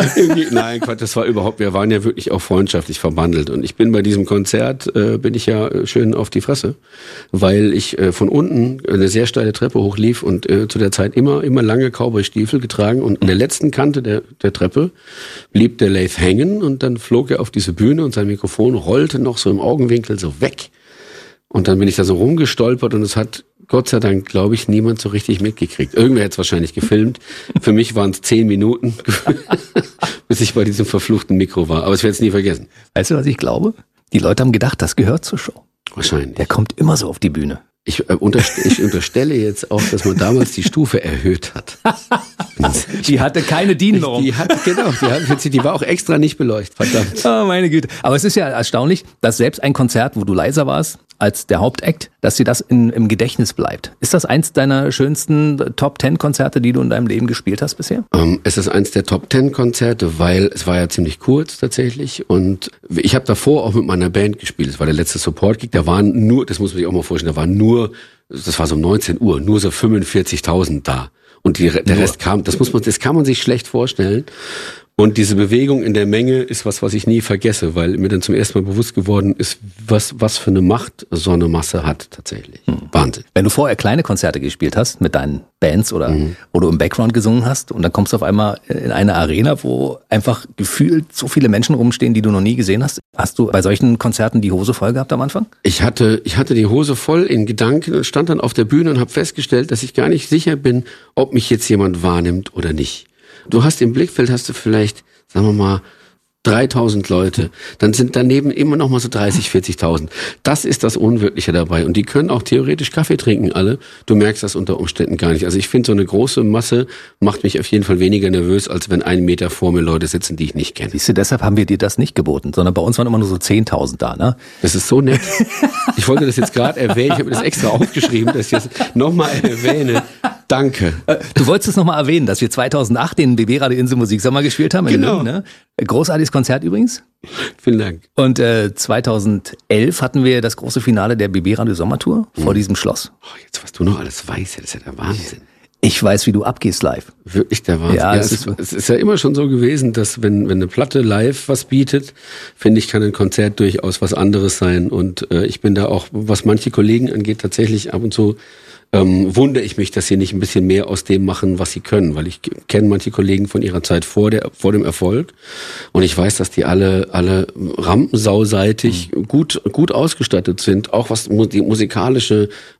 Nein, Quatsch, das war überhaupt, wir waren ja wirklich auch freundschaftlich verbandelt. Und ich bin bei diesem Konzert, äh, bin ich ja schön auf die Fresse, weil ich äh, von unten eine sehr steile Treppe hochlief und äh, zu der Zeit immer immer lange Cowboy-Stiefel getragen. Und an der letzten Kante der, der Treppe blieb der Laith hängen und dann flog er auf diese Bühne und sein Mikrofon rollte noch so im Augenwinkel so weg. Und dann bin ich da so rumgestolpert und es hat Gott sei Dank, glaube ich, niemand so richtig mitgekriegt. Irgendwer hat es wahrscheinlich gefilmt. Für mich waren es zehn Minuten, bis ich bei diesem verfluchten Mikro war. Aber ich werde es nie vergessen. Weißt du, was ich glaube? Die Leute haben gedacht, das gehört zur Show. Wahrscheinlich. Der kommt immer so auf die Bühne. Ich, äh, unterst- ich unterstelle jetzt auch, dass man damals die Stufe erhöht hat. Die hatte keine D I N-Norm. Die hat, genau, die, hat, die war auch extra nicht beleuchtet, verdammt. Oh, meine Güte. Aber es ist ja erstaunlich, dass selbst ein Konzert, wo du leiser warst als der Hauptakt, dass dir das in, im Gedächtnis bleibt. Ist das eins deiner schönsten Top-Ten-Konzerte, die du in deinem Leben gespielt hast bisher? Ähm, es ist eins der Top-Ten-Konzerte, weil es war ja ziemlich kurz tatsächlich und ich habe davor auch mit meiner Band gespielt. Es war der letzte Support-Gig, da waren nur, das muss man sich auch mal vorstellen, da waren nur, das war so um neunzehn Uhr, nur so fünfundvierzigtausend da. Und die, der Rest kam, das muss man, das kann man sich schlecht vorstellen. Und diese Bewegung in der Menge ist was, was ich nie vergesse, weil mir dann zum ersten Mal bewusst geworden ist, was, was für eine Macht so eine Masse hat tatsächlich. Hm. Wahnsinn. Wenn du vorher kleine Konzerte gespielt hast mit deinen Bands oder mhm. wo du im Background gesungen hast und dann kommst du auf einmal in eine Arena, wo einfach gefühlt so viele Menschen rumstehen, die du noch nie gesehen hast. Hast du bei solchen Konzerten die Hose voll gehabt am Anfang? Ich hatte, ich hatte die Hose voll in Gedanken und stand dann auf der Bühne und habe festgestellt, dass ich gar nicht sicher bin, ob mich jetzt jemand wahrnimmt oder nicht. Du hast im Blickfeld, hast du vielleicht, sagen wir mal, dreitausend Leute. Dann sind daneben immer noch mal so dreißig, vierzigtausend. Das ist das Unwirkliche dabei. Und die können auch theoretisch Kaffee trinken, alle. Du merkst das unter Umständen gar nicht. Also ich finde, so eine große Masse macht mich auf jeden Fall weniger nervös, als wenn einen Meter vor mir Leute sitzen, die ich nicht kenne. Siehst du, deshalb haben wir dir das nicht geboten, sondern bei uns waren immer nur so zehntausend da, ne? Das ist so nett. Ich wollte das jetzt gerade erwähnen. Ich habe mir das extra aufgeschrieben, dass ich das nochmal erwähne. Danke. Du wolltest es nochmal erwähnen, dass wir zweitausendacht den B B Radio Insel Musiksommer gespielt haben. Genau. In Lünen, ne? Großartiges Konzert übrigens. Vielen Dank. Und äh, zweitausendelf hatten wir das große Finale der B B Radio Sommertour mhm. vor diesem Schloss. Oh, jetzt, was du noch alles weißt, das ist ja der Wahnsinn. Ich weiß, wie du abgehst live. Wirklich der Wahnsinn. Ja, ja, es, es, ist, es ist ja immer schon so gewesen, dass wenn, wenn eine Platte live was bietet, finde ich, kann ein Konzert durchaus was anderes sein. Und äh, ich bin da auch, was manche Kollegen angeht, tatsächlich ab und zu Ähm, wundere ich mich, dass sie nicht ein bisschen mehr aus dem machen, was sie können, weil ich kenne manche Kollegen von ihrer Zeit vor der vor dem Erfolg und ich weiß, dass die alle alle rampensauseitig mhm. gut gut ausgestattet sind, auch was die musikalische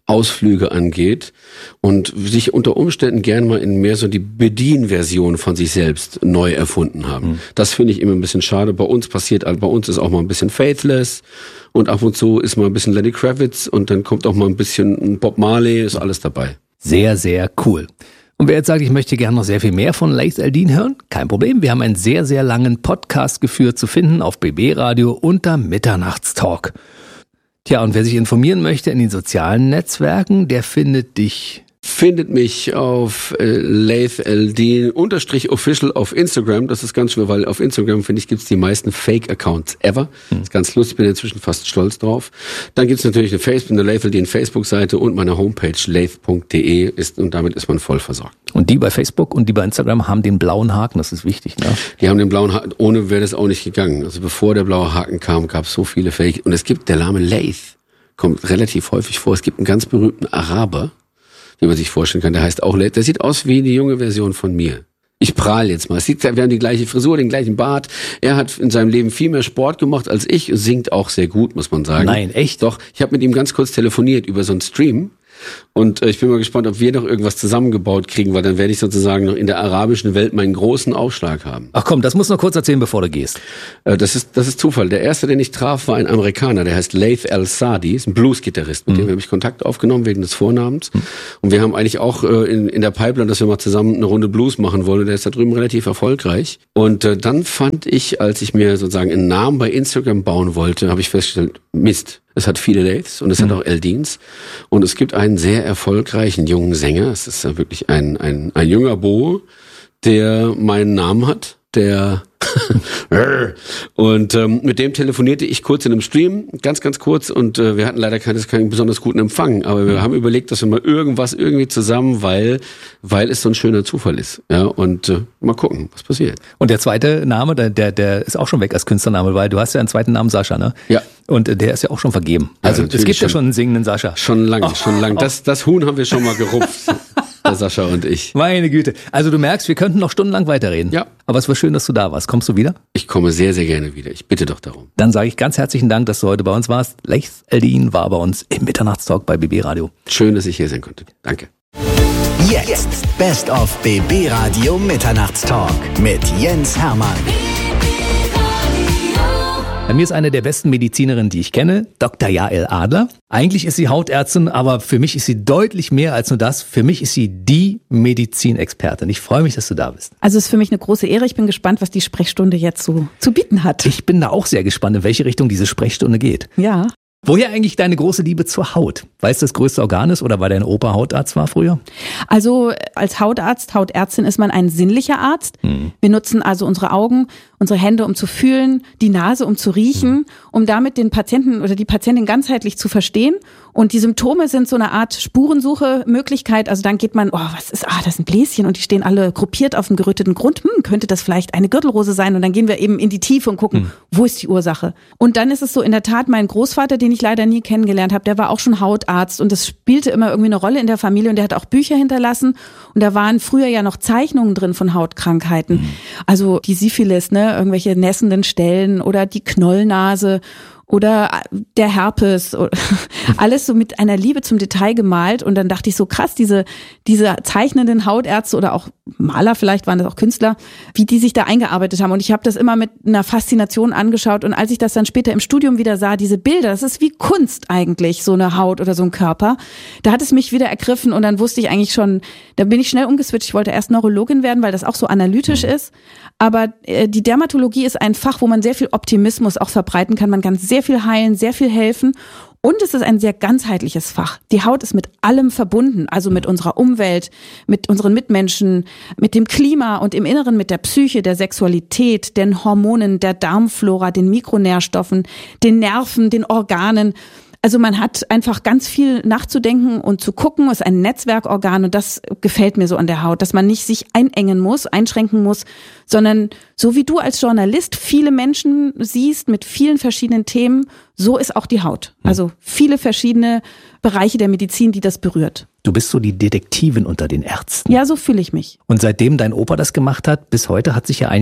Ausflüge angeht und sich unter Umständen gern mal in mehr so die Bedienversion von sich selbst neu erfunden haben. Mhm. Das finde ich immer ein bisschen schade. Bei uns passiert, bei uns ist auch mal ein bisschen Faithless und ab und zu ist mal ein bisschen Lenny Kravitz und dann kommt auch mal ein bisschen Bob Marley, ist alles dabei. Sehr, sehr cool. Und wer jetzt sagt, ich möchte gerne noch sehr viel mehr von Laith Al-Deen hören, kein Problem. Wir haben einen sehr, sehr langen Podcast geführt zu finden auf B B Radio unter Mitternachtstalk. Tja, und wer sich informieren möchte in den sozialen Netzwerken, der findet dich... Findet mich auf äh, Laith Al-Deen unterstrich official auf Instagram. Das ist ganz schwer, weil auf Instagram, finde ich, gibt's die meisten Fake-Accounts ever. Hm. Das ist ganz lustig, bin inzwischen fast stolz drauf. Dann gibt's natürlich eine Facebook, eine Laith Al-Deen Facebook-Seite und meine Homepage laith punkt de ist und damit ist man voll versorgt. Und die bei Facebook und die bei Instagram haben den blauen Haken, das ist wichtig, ne? Die haben den blauen Haken, ohne wäre das auch nicht gegangen. Also bevor der blaue Haken kam, gab's so viele Fake. Und es gibt, der Name Laith kommt relativ häufig vor. Es gibt einen ganz berühmten Araber, wie man sich vorstellen kann, der heißt auch Laith. Der sieht aus wie die junge Version von mir. Ich prahl jetzt mal. Es sieht, wir haben die gleiche Frisur, den gleichen Bart. Er hat in seinem Leben viel mehr Sport gemacht als ich, singt auch sehr gut, muss man sagen. Nein, echt? Doch, ich habe mit ihm ganz kurz telefoniert über so einen Stream. Und äh, ich bin mal gespannt, ob wir noch irgendwas zusammengebaut kriegen, weil dann werde ich sozusagen noch in der arabischen Welt meinen großen Aufschlag haben. Ach komm, das musst du noch kurz erzählen, bevor du gehst. Äh, das ist das ist Zufall. Der erste, den ich traf, war ein Amerikaner, der heißt Laith Al-Sadi, ist ein Blues-Gitarrist. Mit mhm. dem habe ich Kontakt aufgenommen wegen des Vornamens. Mhm. Und wir haben eigentlich auch äh, in, in der Pipeline, dass wir mal zusammen eine Runde Blues machen wollen. Der ist da drüben relativ erfolgreich. Und äh, dann fand ich, als ich mir sozusagen einen Namen bei Instagram bauen wollte, habe ich festgestellt, Mist. Es hat viele Laiths und es mhm. hat auch Al-Deens. Und es gibt einen sehr erfolgreichen jungen Sänger. Es ist ja wirklich ein, ein, ein junger Bo, der meinen Namen hat, der und ähm, mit dem telefonierte ich kurz in einem Stream, ganz, ganz kurz und äh, wir hatten leider keinen, keinen besonders guten Empfang, aber wir haben überlegt, dass wir mal irgendwas irgendwie zusammen, weil weil es so ein schöner Zufall ist, ja, und äh, mal gucken, was passiert. Und der zweite Name, der, der der ist auch schon weg als Künstlername, weil du hast ja einen zweiten Namen, Sascha, ne? Ja. Und äh, der ist ja auch schon vergeben. Also ja, es gibt schon, ja schon einen singenden Sascha. Schon lang, oh, schon lang. Das, das Huhn haben wir schon mal gerupft. Der Sascha und ich. Meine Güte. Also du merkst, wir könnten noch stundenlang weiterreden. Ja. Aber es war schön, dass du da warst. Kommst du wieder? Ich komme sehr, sehr gerne wieder. Ich bitte doch darum. Dann sage ich ganz herzlichen Dank, dass du heute bei uns warst. Laith Al-Deen war bei uns im Mitternachtstalk bei B B Radio. Schön, dass ich hier sein konnte. Danke. Jetzt Best of B B Radio Mitternachtstalk mit Jens Hermann. Bei mir ist eine der besten Medizinerinnen, die ich kenne, Doktor Jael Adler. Eigentlich ist sie Hautärztin, aber für mich ist sie deutlich mehr als nur das. Für mich ist sie die Medizinexpertin. Ich freue mich, dass du da bist. Also es ist für mich eine große Ehre. Ich bin gespannt, was die Sprechstunde jetzt so zu bieten hat. Ich bin da auch sehr gespannt, in welche Richtung diese Sprechstunde geht. Ja. Woher eigentlich deine große Liebe zur Haut? Weil es das größte Organ ist oder weil dein Opa Hautarzt war früher? Also als Hautarzt, Hautärztin ist man ein sinnlicher Arzt. Hm. Wir nutzen also unsere Augen, unsere Hände, um zu fühlen, die Nase, um zu riechen, hm. um damit den Patienten oder die Patientin ganzheitlich zu verstehen. Und die Symptome sind so eine Art Spurensuche-Möglichkeit. Also dann geht man, oh, was ist, ah, das sind Bläschen und die stehen alle gruppiert auf dem geröteten Grund. Hm, könnte das vielleicht eine Gürtelrose sein? Und dann gehen wir eben in die Tiefe und gucken, hm. wo ist die Ursache? Und dann ist es so in der Tat, mein Großvater, den ich leider nie kennengelernt habe, der war auch schon Hautarzt und das spielte immer irgendwie eine Rolle in der Familie und der hat auch Bücher hinterlassen und da waren früher ja noch Zeichnungen drin von Hautkrankheiten. Mhm. Also die Syphilis, ne, irgendwelche nässenden Stellen oder die Knollnase oder der Herpes, alles so mit einer Liebe zum Detail gemalt und dann dachte ich so krass, diese diese zeichnenden Hautärzte oder auch Maler, vielleicht waren das auch Künstler, wie die sich da eingearbeitet haben und ich habe das immer mit einer Faszination angeschaut und als ich das dann später im Studium wieder sah, diese Bilder, das ist wie Kunst eigentlich, so eine Haut oder so ein Körper, da hat es mich wieder ergriffen und dann wusste ich eigentlich schon, da bin ich schnell umgeswitcht, ich wollte erst Neurologin werden, weil das auch so analytisch ist, aber äh, die Dermatologie ist ein Fach, wo man sehr viel Optimismus auch verbreiten kann, man kann sehr viel heilen, sehr viel helfen und es ist ein sehr ganzheitliches Fach. Die Haut ist mit allem verbunden, also mit unserer Umwelt, mit unseren Mitmenschen, mit dem Klima und im Inneren mit der Psyche, der Sexualität, den Hormonen, der Darmflora, den Mikronährstoffen, den Nerven, den Organen. Also man hat einfach ganz viel nachzudenken und zu gucken, es ist ein Netzwerkorgan und das gefällt mir so an der Haut, dass man nicht sich einengen muss, einschränken muss, sondern so wie du als Journalist viele Menschen siehst mit vielen verschiedenen Themen, so ist auch die Haut. Also viele verschiedene Bereiche der Medizin, die das berührt. Du bist so die Detektivin unter den Ärzten. Ja, so fühle ich mich. Und seitdem dein Opa das gemacht hat, bis heute hat sich ja einiges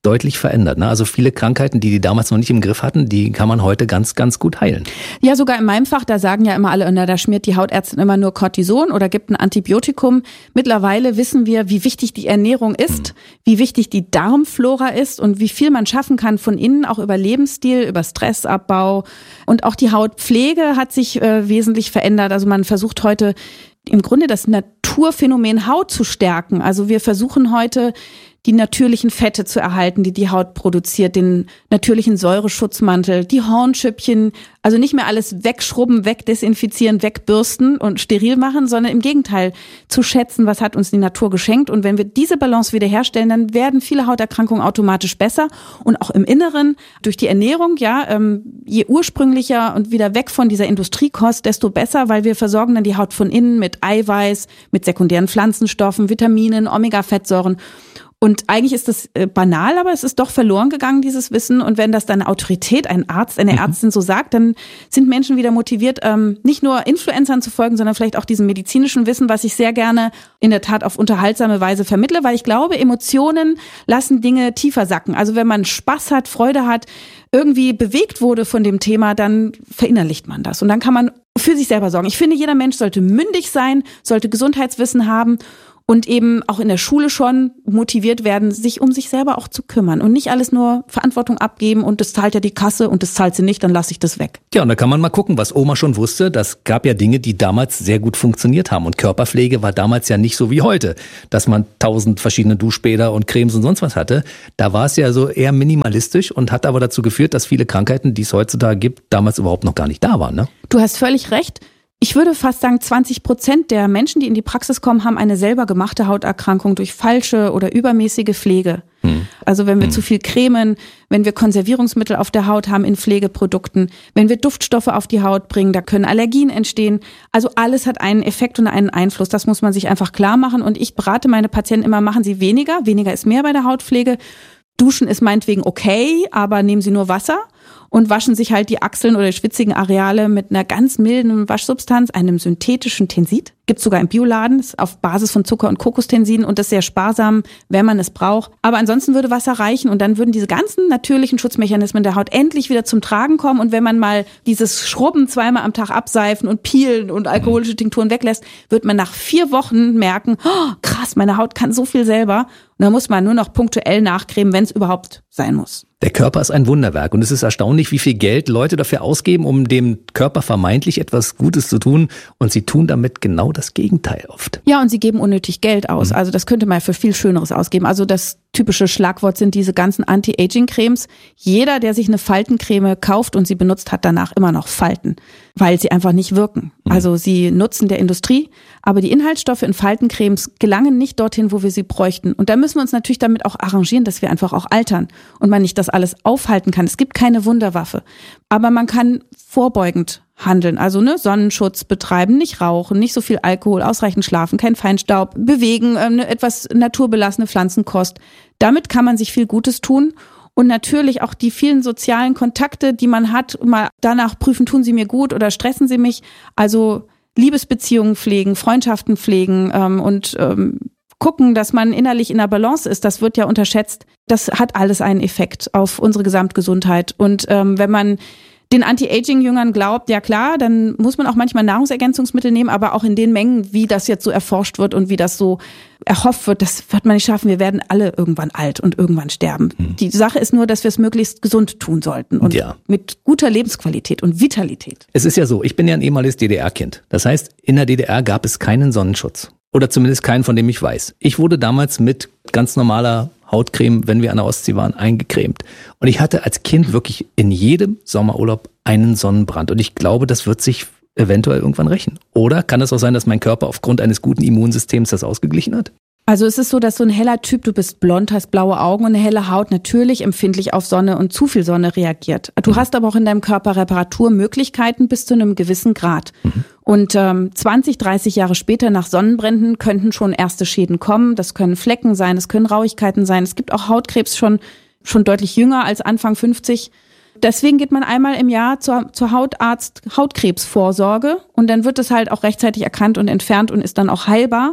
deutlich verändert. Ne? Also viele Krankheiten, die die damals noch nicht im Griff hatten, die kann man heute ganz, ganz gut heilen. Ja, sogar in meinem Fach, da sagen ja immer alle, na, da schmiert die Hautärztin immer nur Cortison oder gibt ein Antibiotikum. Mittlerweile wissen wir, wie wichtig die Ernährung ist, hm. wie wichtig die Darmflora ist und wie viel man schaffen kann von innen, auch über Lebensstil, über Stressabbau. Und auch die Hautpflege hat sich äh, wesentlich verändert. Also man versucht heute im Grunde das Naturphänomen Haut zu stärken. Also wir versuchen heute, die natürlichen Fette zu erhalten, die die Haut produziert, den natürlichen Säureschutzmantel, die Hornschüppchen, also nicht mehr alles wegschrubben, wegdesinfizieren, wegbürsten und steril machen, sondern im Gegenteil zu schätzen, was hat uns die Natur geschenkt. Und wenn wir diese Balance wiederherstellen, dann werden viele Hauterkrankungen automatisch besser und auch im Inneren durch die Ernährung, ja, ähm, je ursprünglicher und wieder weg von dieser Industriekost, desto besser, weil wir versorgen dann die Haut von innen mit Eiweiß, mit sekundären Pflanzenstoffen, Vitaminen, Omega-Fettsäuren. Und eigentlich ist das banal, aber es ist doch verloren gegangen, dieses Wissen. Und wenn das dann eine Autorität, ein Arzt, eine Ärztin so sagt, dann sind Menschen wieder motiviert, ähm, nicht nur Influencern zu folgen, sondern vielleicht auch diesem medizinischen Wissen, was ich sehr gerne in der Tat auf unterhaltsame Weise vermittle, weil ich glaube, Emotionen lassen Dinge tiefer sacken. Also wenn man Spaß hat, Freude hat, irgendwie bewegt wurde von dem Thema, dann verinnerlicht man das. Und dann kann man für sich selber sorgen. Ich finde, jeder Mensch sollte mündig sein, sollte Gesundheitswissen haben und eben auch in der Schule schon motiviert werden, sich um sich selber auch zu kümmern und nicht alles nur Verantwortung abgeben und das zahlt ja die Kasse und das zahlt sie nicht, dann lasse ich das weg. Ja, und da kann man mal gucken, was Oma schon wusste. Das gab ja Dinge, die damals sehr gut funktioniert haben und Körperpflege war damals ja nicht so wie heute, dass man tausend verschiedene Duschbäder und Cremes und sonst was hatte. Da war es ja so eher minimalistisch und hat aber dazu geführt, dass viele Krankheiten, die es heutzutage gibt, damals überhaupt noch gar nicht da waren. Ne? Du hast völlig recht. Ich würde fast sagen, zwanzig Prozent der Menschen, die in die Praxis kommen, haben eine selber gemachte Hauterkrankung durch falsche oder übermäßige Pflege. Hm. Also wenn wir hm. zu viel cremen, wenn wir Konservierungsmittel auf der Haut haben in Pflegeprodukten, wenn wir Duftstoffe auf die Haut bringen, da können Allergien entstehen. Also alles hat einen Effekt und einen Einfluss. Das muss man sich einfach klar machen. Und ich berate meine Patienten immer, machen Sie weniger. Weniger ist mehr bei der Hautpflege. Duschen ist meinetwegen okay, aber nehmen Sie nur Wasser. Und waschen sich halt die Achseln oder die schwitzigen Areale mit einer ganz milden Waschsubstanz, einem synthetischen Tensid. Gibt's sogar im Bioladen, ist auf Basis von Zucker und Kokostensiden und das ist sehr sparsam, wenn man es braucht. Aber ansonsten würde Wasser reichen und dann würden diese ganzen natürlichen Schutzmechanismen der Haut endlich wieder zum Tragen kommen. Und wenn man mal dieses Schrubben zweimal am Tag abseifen und peelen und alkoholische Tinkturen weglässt, wird man nach vier Wochen merken, oh, krass, meine Haut kann so viel selber. Und dann muss man nur noch punktuell nachcremen, wenn es überhaupt sein muss. Der Körper ist ein Wunderwerk und es ist erstaunlich, wie viel Geld Leute dafür ausgeben, um dem Körper vermeintlich etwas Gutes zu tun und sie tun damit genau das Gegenteil oft. Ja, und sie geben unnötig Geld aus. Also das könnte man für viel Schöneres ausgeben. Also das typische Schlagwort sind diese ganzen Anti-Aging-Cremes. Jeder, der sich eine Faltencreme kauft und sie benutzt, hat danach immer noch Falten, weil sie einfach nicht wirken. Also sie nutzen der Industrie, aber die Inhaltsstoffe in Faltencremes gelangen nicht dorthin, wo wir sie bräuchten. Und da müssen wir uns natürlich damit auch arrangieren, dass wir einfach auch altern und man nicht das alles aufhalten kann. Es gibt keine Wunderwaffe, aber man kann vorbeugend handeln, also ne, Sonnenschutz betreiben, nicht rauchen, nicht so viel Alkohol, ausreichend schlafen, kein Feinstaub, bewegen, eine etwas naturbelassene Pflanzenkost. Damit kann man sich viel Gutes tun. Und natürlich auch die vielen sozialen Kontakte, die man hat, mal danach prüfen, tun sie mir gut oder stressen sie mich. Also Liebesbeziehungen pflegen, Freundschaften pflegen ähm, und ähm, gucken, dass man innerlich in der Balance ist. Das wird ja unterschätzt. Das hat alles einen Effekt auf unsere Gesamtgesundheit. Und ähm, wenn man den Anti-Aging-Jüngern glaubt, ja klar, dann muss man auch manchmal Nahrungsergänzungsmittel nehmen, aber auch in den Mengen, wie das jetzt so erforscht wird und wie das so erhofft wird, das wird man nicht schaffen. Wir werden alle irgendwann alt und irgendwann sterben. Hm. Die Sache ist nur, dass wir es möglichst gesund tun sollten und ja. mit guter Lebensqualität und Vitalität. Es ist ja so, ich bin ja ein ehemaliges D D R-Kind. Das heißt, in der D D R gab es keinen Sonnenschutz. Oder zumindest keinen, von dem ich weiß. Ich wurde damals mit ganz normaler Hautcreme, wenn wir an der Ostsee waren, eingecremt. Und ich hatte als Kind wirklich in jedem Sommerurlaub einen Sonnenbrand. Und ich glaube, das wird sich eventuell irgendwann rächen. Oder kann es auch sein, dass mein Körper aufgrund eines guten Immunsystems das ausgeglichen hat? Also es ist so, dass so ein heller Typ, du bist blond, hast blaue Augen und eine helle Haut natürlich empfindlich auf Sonne und zu viel Sonne reagiert. Du mhm. hast aber auch in deinem Körper Reparaturmöglichkeiten bis zu einem gewissen Grad. Mhm. Und ähm, zwanzig, dreißig Jahre später nach Sonnenbränden könnten schon erste Schäden kommen. Das können Flecken sein, es können Rauigkeiten sein. Es gibt auch Hautkrebs schon schon deutlich jünger als Anfang fünfzig. Deswegen geht man einmal im Jahr zur, zur Hautarzt Hautkrebsvorsorge und dann wird es halt auch rechtzeitig erkannt und entfernt und ist dann auch heilbar.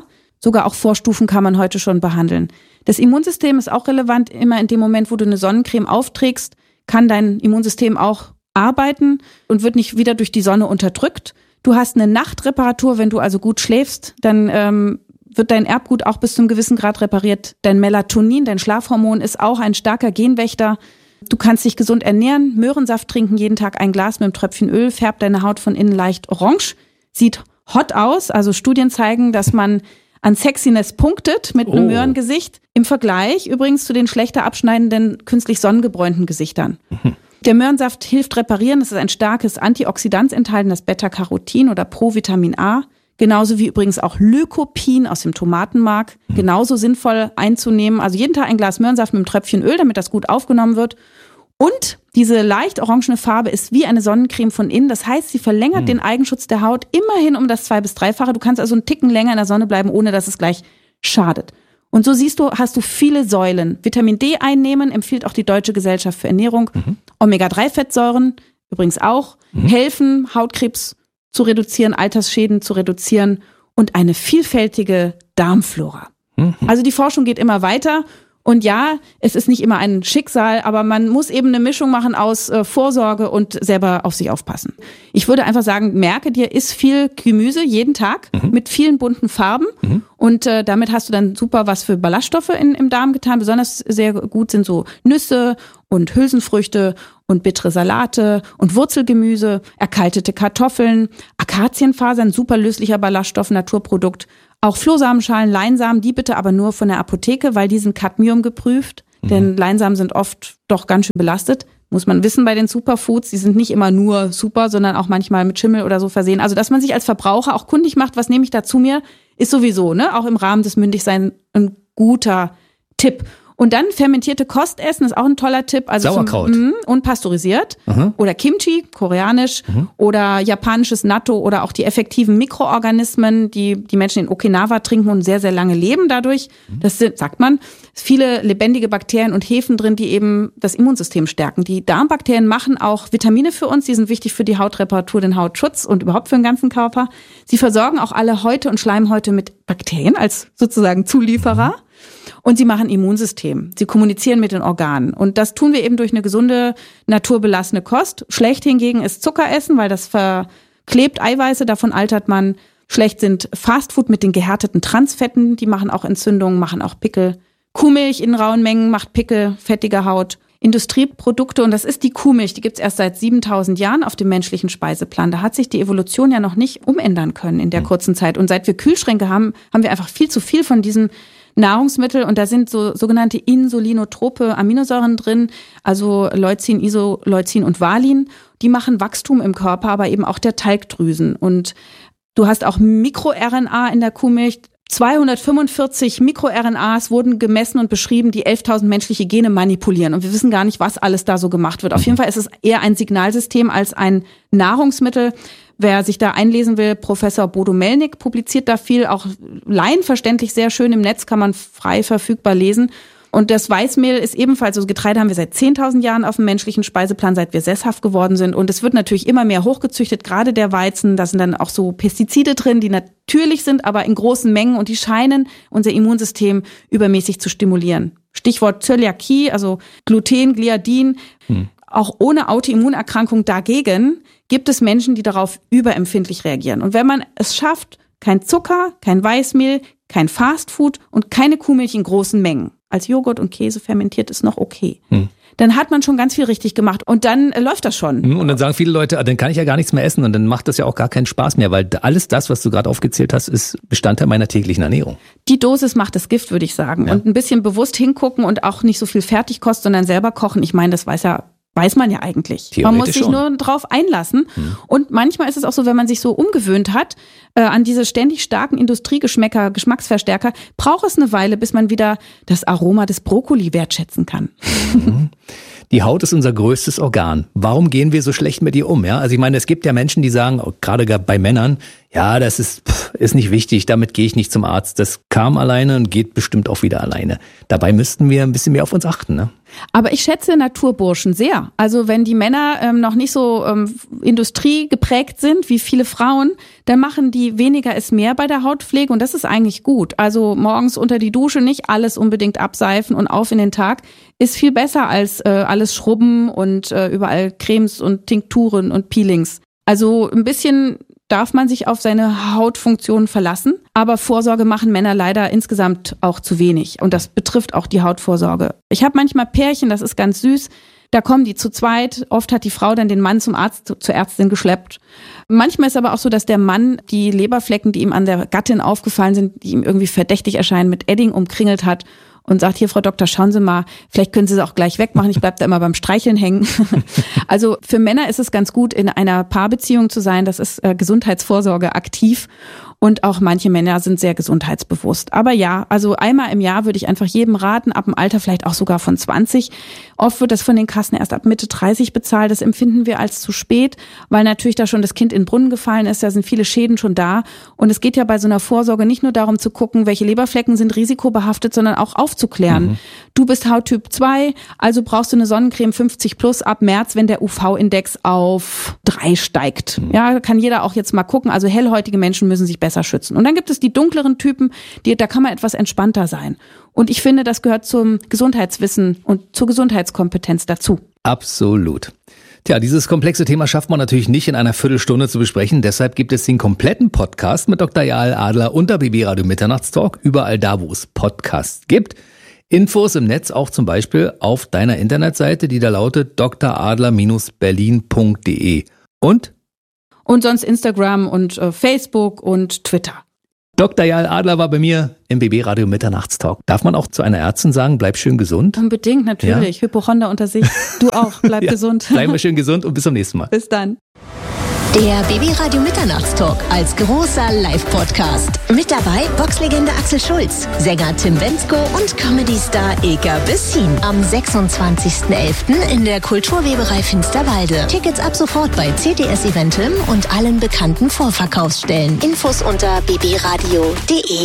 Sogar auch Vorstufen kann man heute schon behandeln. Das Immunsystem ist auch relevant. Immer in dem Moment, wo du eine Sonnencreme aufträgst, kann dein Immunsystem auch arbeiten und wird nicht wieder durch die Sonne unterdrückt. Du hast eine Nachtreparatur, wenn du also gut schläfst, dann ähm, wird dein Erbgut auch bis zu einem gewissen Grad repariert. Dein Melatonin, dein Schlafhormon, ist auch ein starker Genwächter. Du kannst dich gesund ernähren, Möhrensaft trinken, jeden Tag ein Glas mit einem Tröpfchen Öl, färbt deine Haut von innen leicht orange, sieht hot aus. Also Studien zeigen, dass man an Sexiness punktet mit einem oh. Möhrengesicht. Im Vergleich übrigens zu den schlechter abschneidenden, künstlich sonnengebräunten Gesichtern. Mhm. Der Möhrensaft hilft reparieren. Das ist ein starkes Antioxidant enthalten, das Beta-Carotin oder Provitamin A. Genauso wie übrigens auch Lycopin aus dem Tomatenmark. Mhm. Genauso sinnvoll einzunehmen. Also jeden Tag ein Glas Möhrensaft mit einem Tröpfchen Öl, damit das gut aufgenommen wird. Und diese leicht orangene Farbe ist wie eine Sonnencreme von innen. Das heißt, sie verlängert mhm. den Eigenschutz der Haut immerhin um das zwei- bis dreifache. Du kannst also einen Ticken länger in der Sonne bleiben, ohne dass es gleich schadet. Und so siehst du, hast du viele Säulen. Vitamin D einnehmen empfiehlt auch die Deutsche Gesellschaft für Ernährung. Mhm. Omega drei Fettsäuren übrigens auch mhm. helfen, Hautkrebs zu reduzieren, Altersschäden zu reduzieren und eine vielfältige Darmflora. Mhm. Also die Forschung geht immer weiter. Und ja, es ist nicht immer ein Schicksal, aber man muss eben eine Mischung machen aus äh, Vorsorge und selber auf sich aufpassen. Ich würde einfach sagen, merke dir, iss viel Gemüse jeden Tag mhm. mit vielen bunten Farben mhm. und äh, damit hast du dann super was für Ballaststoffe in, im Darm getan. Besonders sehr gut sind so Nüsse und Hülsenfrüchte und bittere Salate und Wurzelgemüse, erkaltete Kartoffeln, Akazienfasern, super löslicher Ballaststoff, Naturprodukt. Auch Flohsamenschalen, Leinsamen, die bitte aber nur von der Apotheke, weil die sind Cadmium geprüft. Mhm. Denn Leinsamen sind oft doch ganz schön belastet. Muss man wissen bei den Superfoods. Die sind nicht immer nur super, sondern auch manchmal mit Schimmel oder so versehen. Also, dass man sich als Verbraucher auch kundig macht, was nehme ich da zu mir, ist sowieso, ne, auch im Rahmen des Mündigseins ein guter Tipp. Und dann fermentierte Kost essen ist auch ein toller Tipp. Also Sauerkraut. Zum, mh, und pasteurisiert. Mhm. Oder Kimchi, koreanisch. Mhm. Oder japanisches Natto oder auch die effektiven Mikroorganismen, die die Menschen in Okinawa trinken und sehr, sehr lange leben dadurch. Mhm. Das sind, sagt man, viele lebendige Bakterien und Hefen drin, die eben das Immunsystem stärken. Die Darmbakterien machen auch Vitamine für uns. Die sind wichtig für die Hautreparatur, den Hautschutz und überhaupt für den ganzen Körper. Sie versorgen auch alle Häute und Schleimhäute mit Bakterien als sozusagen Zulieferer. Mhm. Und sie machen Immunsystem. Sie kommunizieren mit den Organen. Und das tun wir eben durch eine gesunde, naturbelassene Kost. Schlecht hingegen ist Zuckeressen, weil das verklebt Eiweiße, davon altert man. Schlecht sind Fastfood mit den gehärteten Transfetten, die machen auch Entzündungen, machen auch Pickel. Kuhmilch in rauen Mengen macht Pickel, fettige Haut. Industrieprodukte, und das ist die Kuhmilch, die gibt's erst seit siebentausend Jahren auf dem menschlichen Speiseplan. Da hat sich die Evolution ja noch nicht umändern können in der kurzen Zeit. Und seit wir Kühlschränke haben, haben wir einfach viel zu viel von diesen Nahrungsmittel, und da sind so sogenannte insulinotrope Aminosäuren drin, also Leucin, Isoleucin und Valin. Die machen Wachstum im Körper, aber eben auch der Talgdrüsen. Und du hast auch MikroRNA in der Kuhmilch. zweihundertfünfundvierzig MikroRNAs wurden gemessen und beschrieben, die elftausend menschliche Gene manipulieren. Und wir wissen gar nicht, was alles da so gemacht wird. Auf jeden Fall ist es eher ein Signalsystem als ein Nahrungsmittel. Wer sich da einlesen will, Professor Bodo Melnick publiziert da viel, auch laienverständlich sehr schön im Netz, kann man frei verfügbar lesen. Und das Weißmehl ist ebenfalls, also Getreide haben wir seit zehntausend Jahren auf dem menschlichen Speiseplan, seit wir sesshaft geworden sind. Und es wird natürlich immer mehr hochgezüchtet, gerade der Weizen. Da sind dann auch so Pestizide drin, die natürlich sind, aber in großen Mengen, und die scheinen unser Immunsystem übermäßig zu stimulieren. Stichwort Zöliakie, also Gluten, Gliadin. Hm. Auch ohne Autoimmunerkrankung dagegen gibt es Menschen, die darauf überempfindlich reagieren. Und wenn man es schafft, kein Zucker, kein Weißmehl, kein Fastfood und keine Kuhmilch in großen Mengen, als Joghurt und Käse fermentiert ist noch okay, hm. dann hat man schon ganz viel richtig gemacht und dann äh, läuft das schon. Und dann sagen viele Leute, ah, dann kann ich ja gar nichts mehr essen und dann macht das ja auch gar keinen Spaß mehr, weil alles das, was du gerade aufgezählt hast, ist Bestandteil meiner täglichen Ernährung. Die Dosis macht das Gift, würde ich sagen. Ja. Und ein bisschen bewusst hingucken und auch nicht so viel Fertigkost, sondern selber kochen. Ich meine, das weiß ja Weiß man ja eigentlich. Man muss sich schon nur drauf einlassen. Hm. Und manchmal ist es auch so, wenn man sich so umgewöhnt hat äh, an diese ständig starken Industriegeschmäcker, Geschmacksverstärker, braucht es eine Weile, bis man wieder das Aroma des Brokkoli wertschätzen kann. Mhm. Die Haut ist unser größtes Organ. Warum gehen wir so schlecht mit ihr um? Ja, also ich meine, es gibt ja Menschen, die sagen, gerade bei Männern, ja, das ist, pff, ist nicht wichtig, damit gehe ich nicht zum Arzt. Das kam alleine und geht bestimmt auch wieder alleine. Dabei müssten wir ein bisschen mehr auf uns achten, ne? Aber ich schätze Naturburschen sehr. Also wenn die Männer ähm, noch nicht so ähm, industriegeprägt sind wie viele Frauen, dann machen die weniger ist mehr bei der Hautpflege und das ist eigentlich gut. Also morgens unter die Dusche nicht alles unbedingt abseifen und auf in den Tag ist viel besser als äh, alles schrubben und äh, überall Cremes und Tinkturen und Peelings. Also ein bisschen darf man sich auf seine Hautfunktion verlassen. Aber Vorsorge machen Männer leider insgesamt auch zu wenig. Und das betrifft auch die Hautvorsorge. Ich habe manchmal Pärchen, das ist ganz süß. Da kommen die zu zweit. Oft hat die Frau dann den Mann zum Arzt, zur Ärztin geschleppt. Manchmal ist aber auch so, dass der Mann die Leberflecken, die ihm an der Gattin aufgefallen sind, die ihm irgendwie verdächtig erscheinen, mit Edding umkringelt hat. Und sagt, hier, Frau Doktor, schauen Sie mal, vielleicht können Sie es auch gleich wegmachen, ich bleib da immer beim Streicheln hängen. Also für Männer ist es ganz gut, in einer Paarbeziehung zu sein, das ist äh, Gesundheitsvorsorge aktiv und auch manche Männer sind sehr gesundheitsbewusst. Aber ja, also einmal im Jahr würde ich einfach jedem raten, ab dem Alter vielleicht auch sogar von zwanzig. Oft wird das von den Kassen erst ab Mitte dreißig bezahlt, das empfinden wir als zu spät, weil natürlich da schon das Kind in den Brunnen gefallen ist, da sind viele Schäden schon da. Und es geht ja bei so einer Vorsorge nicht nur darum zu gucken, welche Leberflecken sind risikobehaftet, sondern auch aufzuklären. Mhm. Du bist Hauttyp zwei, also brauchst du eine Sonnencreme fünfzig plus ab März, wenn der U V-Index auf drei steigt. Mhm. Ja, kann jeder auch jetzt mal gucken. Also hellhäutige Menschen müssen sich besser schützen. Und dann gibt es die dunkleren Typen, die, da kann man etwas entspannter sein. Und ich finde, das gehört zum Gesundheitswissen und zur Gesundheitskompetenz dazu. Absolut. Tja, dieses komplexe Thema schafft man natürlich nicht in einer Viertelstunde zu besprechen. Deshalb gibt es den kompletten Podcast mit Doktor Jael Adler unter B B Radio Mitternachtstalk, überall da, wo es Podcasts gibt. Infos im Netz auch zum Beispiel auf deiner Internetseite, die da lautet d r adler Bindestrich berlin punkt d e. Und? Und sonst Instagram und äh, Facebook und Twitter. Doktor Jael Adler war bei mir im B B Radio Mitternachtstalk. Darf man auch zu einer Ärztin sagen, bleib schön gesund? Unbedingt, natürlich. Ja? Hypochonder unter sich. Du auch, bleib ja, gesund. Bleiben wir schön gesund und bis zum nächsten Mal. Bis dann. Der B B Radio Mitternachtstalk als großer Live-Podcast. Mit dabei Boxlegende Axel Schulz, Sänger Tim Bendzko und Comedy-Star Ilka Bessin. Am sechsundzwanzigsten elften in der Kulturweberei Finsterwalde. Tickets ab sofort bei C T S Eventim und allen bekannten Vorverkaufsstellen. Infos unter b b radio punkt d e.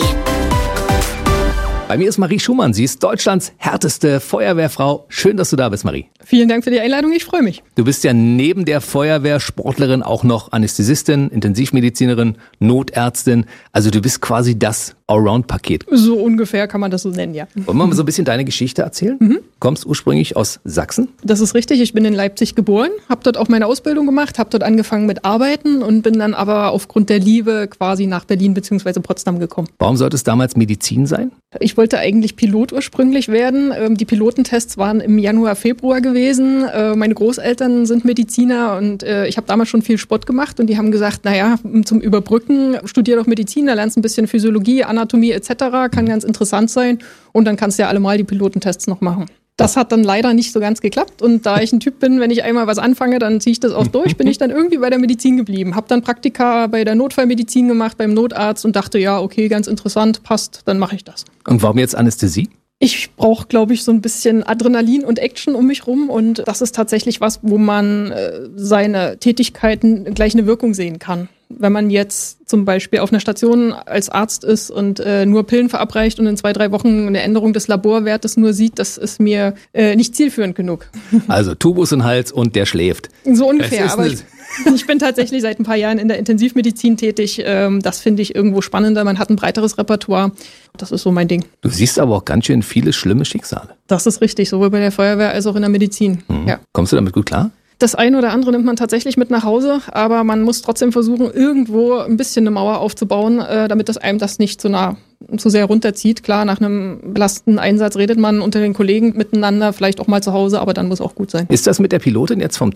Bei mir ist Marie Schumann. Sie ist Deutschlands härteste Feuerwehrfrau. Schön, dass du da bist, Marie. Vielen Dank für die Einladung. Ich freue mich. Du bist ja neben der Feuerwehrsportlerin auch noch Anästhesistin, Intensivmedizinerin, Notärztin. Also du bist quasi das Allround-Paket. So ungefähr kann man das so nennen, ja. Wollen wir mal so ein bisschen deine Geschichte erzählen? Mhm. Kommst ursprünglich aus Sachsen? Das ist richtig. Ich bin in Leipzig geboren, habe dort auch meine Ausbildung gemacht, habe dort angefangen mit Arbeiten und bin dann aber aufgrund der Liebe quasi nach Berlin bzw. Potsdam gekommen. Warum sollte es damals Medizin sein? Ich wollte eigentlich Pilot ursprünglich werden. Die Pilotentests waren im Januar, Februar gewesen. Meine Großeltern sind Mediziner und ich habe damals schon viel Sport gemacht und die haben gesagt, naja, zum Überbrücken studier doch Medizin, da lernst du ein bisschen Physiologie, Anatomie et cetera, kann ganz interessant sein und dann kannst du ja allemal die Pilotentests noch machen. Das hat dann leider nicht so ganz geklappt und da ich ein Typ bin, wenn ich einmal was anfange, dann ziehe ich das auch durch, bin ich dann irgendwie bei der Medizin geblieben. Hab dann Praktika bei der Notfallmedizin gemacht, beim Notarzt und dachte, ja, okay, ganz interessant, passt, dann mache ich das. Und warum jetzt Anästhesie? Ich brauche, glaube ich, so ein bisschen Adrenalin und Action um mich rum und das ist tatsächlich was, wo man äh, seine Tätigkeiten gleich eine Wirkung sehen kann. Wenn man jetzt zum Beispiel auf einer Station als Arzt ist und äh, nur Pillen verabreicht und in zwei, drei Wochen eine Änderung des Laborwertes nur sieht, das ist mir äh, nicht zielführend genug. Also Tubus in den Hals und der schläft. So ungefähr, aber ich, ich bin tatsächlich seit ein paar Jahren in der Intensivmedizin tätig. Ähm, das finde ich irgendwo spannender. Man hat ein breiteres Repertoire. Das ist so mein Ding. Du siehst aber auch ganz schön viele schlimme Schicksale. Das ist richtig, sowohl bei der Feuerwehr als auch in der Medizin. Mhm. Ja. Kommst du damit gut klar? Das eine oder andere nimmt man tatsächlich mit nach Hause, aber man muss trotzdem versuchen, irgendwo ein bisschen eine Mauer aufzubauen, äh, damit das einem das nicht zu nah, zu sehr runterzieht. Klar, nach einem belastenden Einsatz redet man unter den Kollegen miteinander, vielleicht auch mal zu Hause, aber dann muss auch gut sein. Ist das mit der Pilotin jetzt vom Tisch?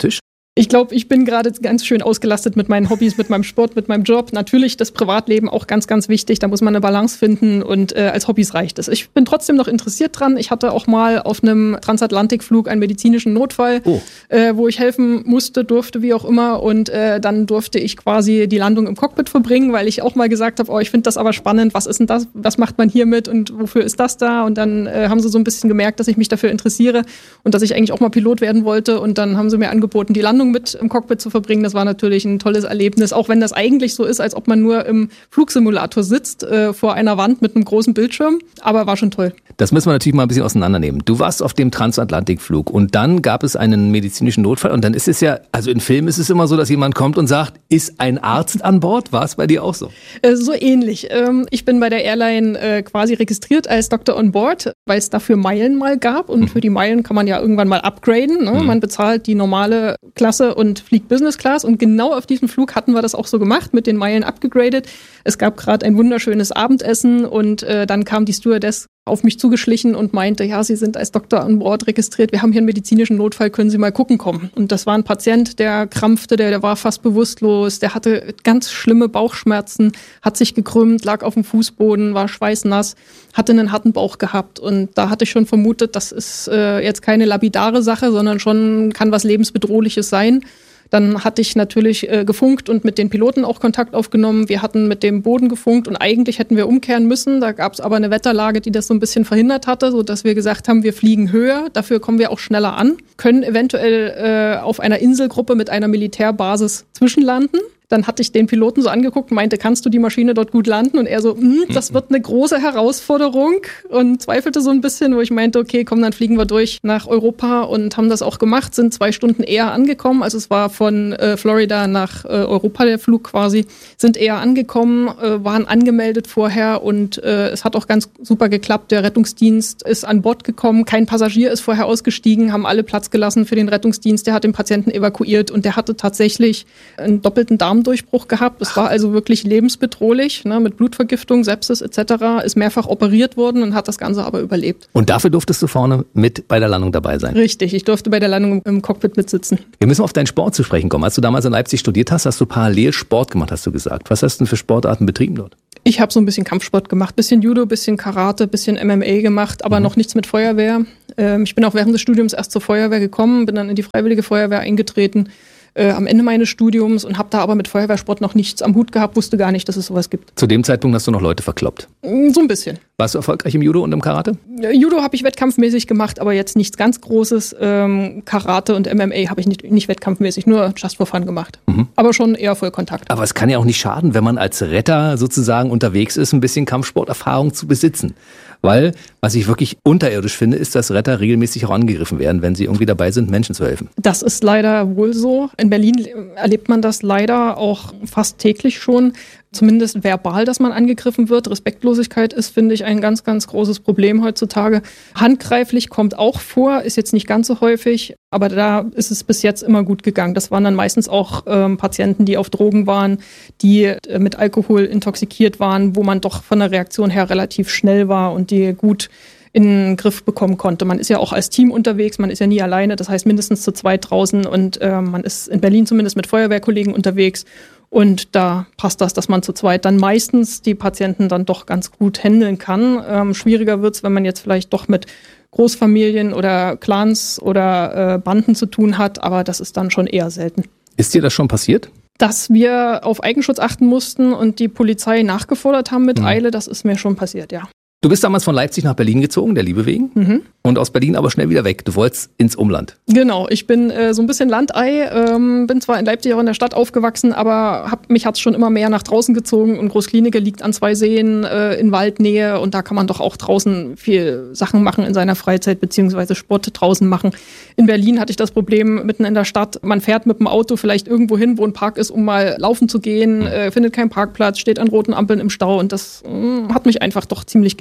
Ich glaube, ich bin gerade ganz schön ausgelastet mit meinen Hobbys, mit meinem Sport, mit meinem Job. Natürlich das Privatleben auch ganz, ganz wichtig. Da muss man eine Balance finden und äh, als Hobbys reicht es. Ich bin trotzdem noch interessiert dran. Ich hatte auch mal auf einem Transatlantikflug einen medizinischen Notfall, oh. äh, wo ich helfen musste, durfte, wie auch immer. Und äh, dann durfte ich quasi die Landung im Cockpit verbringen, weil ich auch mal gesagt habe, oh, ich finde das aber spannend. Was ist denn das? Was macht man hier mit und wofür ist das da? Und dann äh, haben sie so ein bisschen gemerkt, dass ich mich dafür interessiere und dass ich eigentlich auch mal Pilot werden wollte. Und dann haben sie mir angeboten, die Landung mit im Cockpit zu verbringen. Das war natürlich ein tolles Erlebnis, auch wenn das eigentlich so ist, als ob man nur im Flugsimulator sitzt, äh, vor einer Wand mit einem großen Bildschirm. Aber war schon toll. Das müssen wir natürlich mal ein bisschen auseinandernehmen. Du warst auf dem Transatlantikflug und dann gab es einen medizinischen Notfall und dann ist es ja, also in Filmen ist es immer so, dass jemand kommt und sagt, ist ein Arzt an Bord? War es bei dir auch so? Äh, so ähnlich. Ähm, ich bin bei der Airline äh, quasi registriert als Doktor on Board, weil es dafür Meilen mal gab und mhm. für die Meilen kann man ja irgendwann mal upgraden. Ne? Mhm. Man bezahlt die normale Klasse und fliegt Business Class und genau auf diesem Flug hatten wir das auch so gemacht, mit den Meilen abgegradet. Es gab gerade ein wunderschönes Abendessen und äh, dann kam die Stewardess auf mich zugeschlichen und meinte, ja, Sie sind als Doktor an Bord registriert, wir haben hier einen medizinischen Notfall, können Sie mal gucken kommen. Und das war ein Patient, der krampfte, der, der war fast bewusstlos, der hatte ganz schlimme Bauchschmerzen, hat sich gekrümmt, lag auf dem Fußboden, war schweißnass, hatte einen harten Bauch gehabt. Und da hatte ich schon vermutet, das ist äh, jetzt keine lapidare Sache, sondern schon kann was Lebensbedrohliches sein. Dann hatte ich natürlich äh, gefunkt und mit den Piloten auch Kontakt aufgenommen. Wir hatten mit dem Boden gefunkt und eigentlich hätten wir umkehren müssen. Da gab es aber eine Wetterlage, die das so ein bisschen verhindert hatte, sodass wir gesagt haben, wir fliegen höher. Dafür kommen wir auch schneller an, können eventuell äh, auf einer Inselgruppe mit einer Militärbasis zwischenlanden. Dann hatte ich den Piloten so angeguckt und meinte, kannst du die Maschine dort gut landen? Und er so, das wird eine große Herausforderung und zweifelte so ein bisschen, wo ich meinte, okay, komm, dann fliegen wir durch nach Europa und haben das auch gemacht, sind zwei Stunden eher angekommen. Also es war von äh, Florida nach äh, Europa der Flug quasi, sind eher angekommen, äh, waren angemeldet vorher und äh, es hat auch ganz super geklappt. Der Rettungsdienst ist an Bord gekommen, kein Passagier ist vorher ausgestiegen, haben alle Platz gelassen für den Rettungsdienst. Der hat den Patienten evakuiert und der hatte tatsächlich einen doppelten Darm Durchbruch gehabt. Es war also wirklich lebensbedrohlich, ne, mit Blutvergiftung, Sepsis et cetera. Ist mehrfach operiert worden und hat das Ganze aber überlebt. Und dafür durftest du vorne mit bei der Landung dabei sein? Richtig, ich durfte bei der Landung im Cockpit mitsitzen. Wir müssen auf deinen Sport zu sprechen kommen. Als du damals in Leipzig studiert hast, hast du parallel Sport gemacht, hast du gesagt. Was hast du denn für Sportarten betrieben dort? Ich habe so ein bisschen Kampfsport gemacht, bisschen Judo, bisschen Karate, bisschen M M A gemacht, aber mhm. noch nichts mit Feuerwehr. Ähm, ich bin auch während des Studiums erst zur Feuerwehr gekommen, bin dann in die Freiwillige Feuerwehr eingetreten. Äh, am Ende meines Studiums und habe da aber mit Feuerwehrsport noch nichts am Hut gehabt, wusste gar nicht, dass es sowas gibt. Zu dem Zeitpunkt hast du noch Leute verkloppt? So ein bisschen. Warst du erfolgreich im Judo und im Karate? Judo habe ich wettkampfmäßig gemacht, aber jetzt nichts ganz Großes. Ähm, Karate und M M A habe ich nicht, nicht wettkampfmäßig, nur just for fun gemacht. Mhm. Aber schon eher Vollkontakt. Aber es kann ja auch nicht schaden, wenn man als Retter sozusagen unterwegs ist, ein bisschen Kampfsporterfahrung zu besitzen. Weil, was ich wirklich unterirdisch finde, ist, dass Retter regelmäßig auch angegriffen werden, wenn sie irgendwie dabei sind, Menschen zu helfen. Das ist leider wohl so. In Berlin erlebt man das leider auch fast täglich schon. Zumindest verbal, dass man angegriffen wird. Respektlosigkeit ist, finde ich, ein ganz, ganz großes Problem heutzutage. Handgreiflich kommt auch vor, ist jetzt nicht ganz so häufig, aber da ist es bis jetzt immer gut gegangen. Das waren dann meistens auch ähm, Patienten, die auf Drogen waren, die äh, mit Alkohol intoxikiert waren, wo man doch von der Reaktion her relativ schnell war und die gut in den Griff bekommen konnte. Man ist ja auch als Team unterwegs, man ist ja nie alleine, das heißt mindestens zu zweit draußen und äh, man ist in Berlin zumindest mit Feuerwehrkollegen unterwegs. Und da passt das, dass man zu zweit dann meistens die Patienten dann doch ganz gut handeln kann. Ähm, schwieriger wird's, wenn man jetzt vielleicht doch mit Großfamilien oder Clans oder äh, Banden zu tun hat, aber das ist dann schon eher selten. Ist dir das schon passiert? Dass wir auf Eigenschutz achten mussten und die Polizei nachgefordert haben mit mhm. Eile, das ist mir schon passiert, ja. Du bist damals von Leipzig nach Berlin gezogen, der Liebe wegen, mhm. und aus Berlin aber schnell wieder weg. Du wolltest ins Umland. Genau, ich bin äh, so ein bisschen Landei, ähm, bin zwar in Leipzig auch in der Stadt aufgewachsen, aber hab, mich hat's schon immer mehr nach draußen gezogen und Großklinike liegt an zwei Seen äh, in Waldnähe und da kann man doch auch draußen viel Sachen machen in seiner Freizeit beziehungsweise Sport draußen machen. In Berlin hatte ich das Problem mitten in der Stadt, man fährt mit dem Auto vielleicht irgendwo hin, wo ein Park ist, um mal laufen zu gehen, äh, findet keinen Parkplatz, steht an roten Ampeln im Stau und das äh, hat mich einfach doch ziemlich genervt.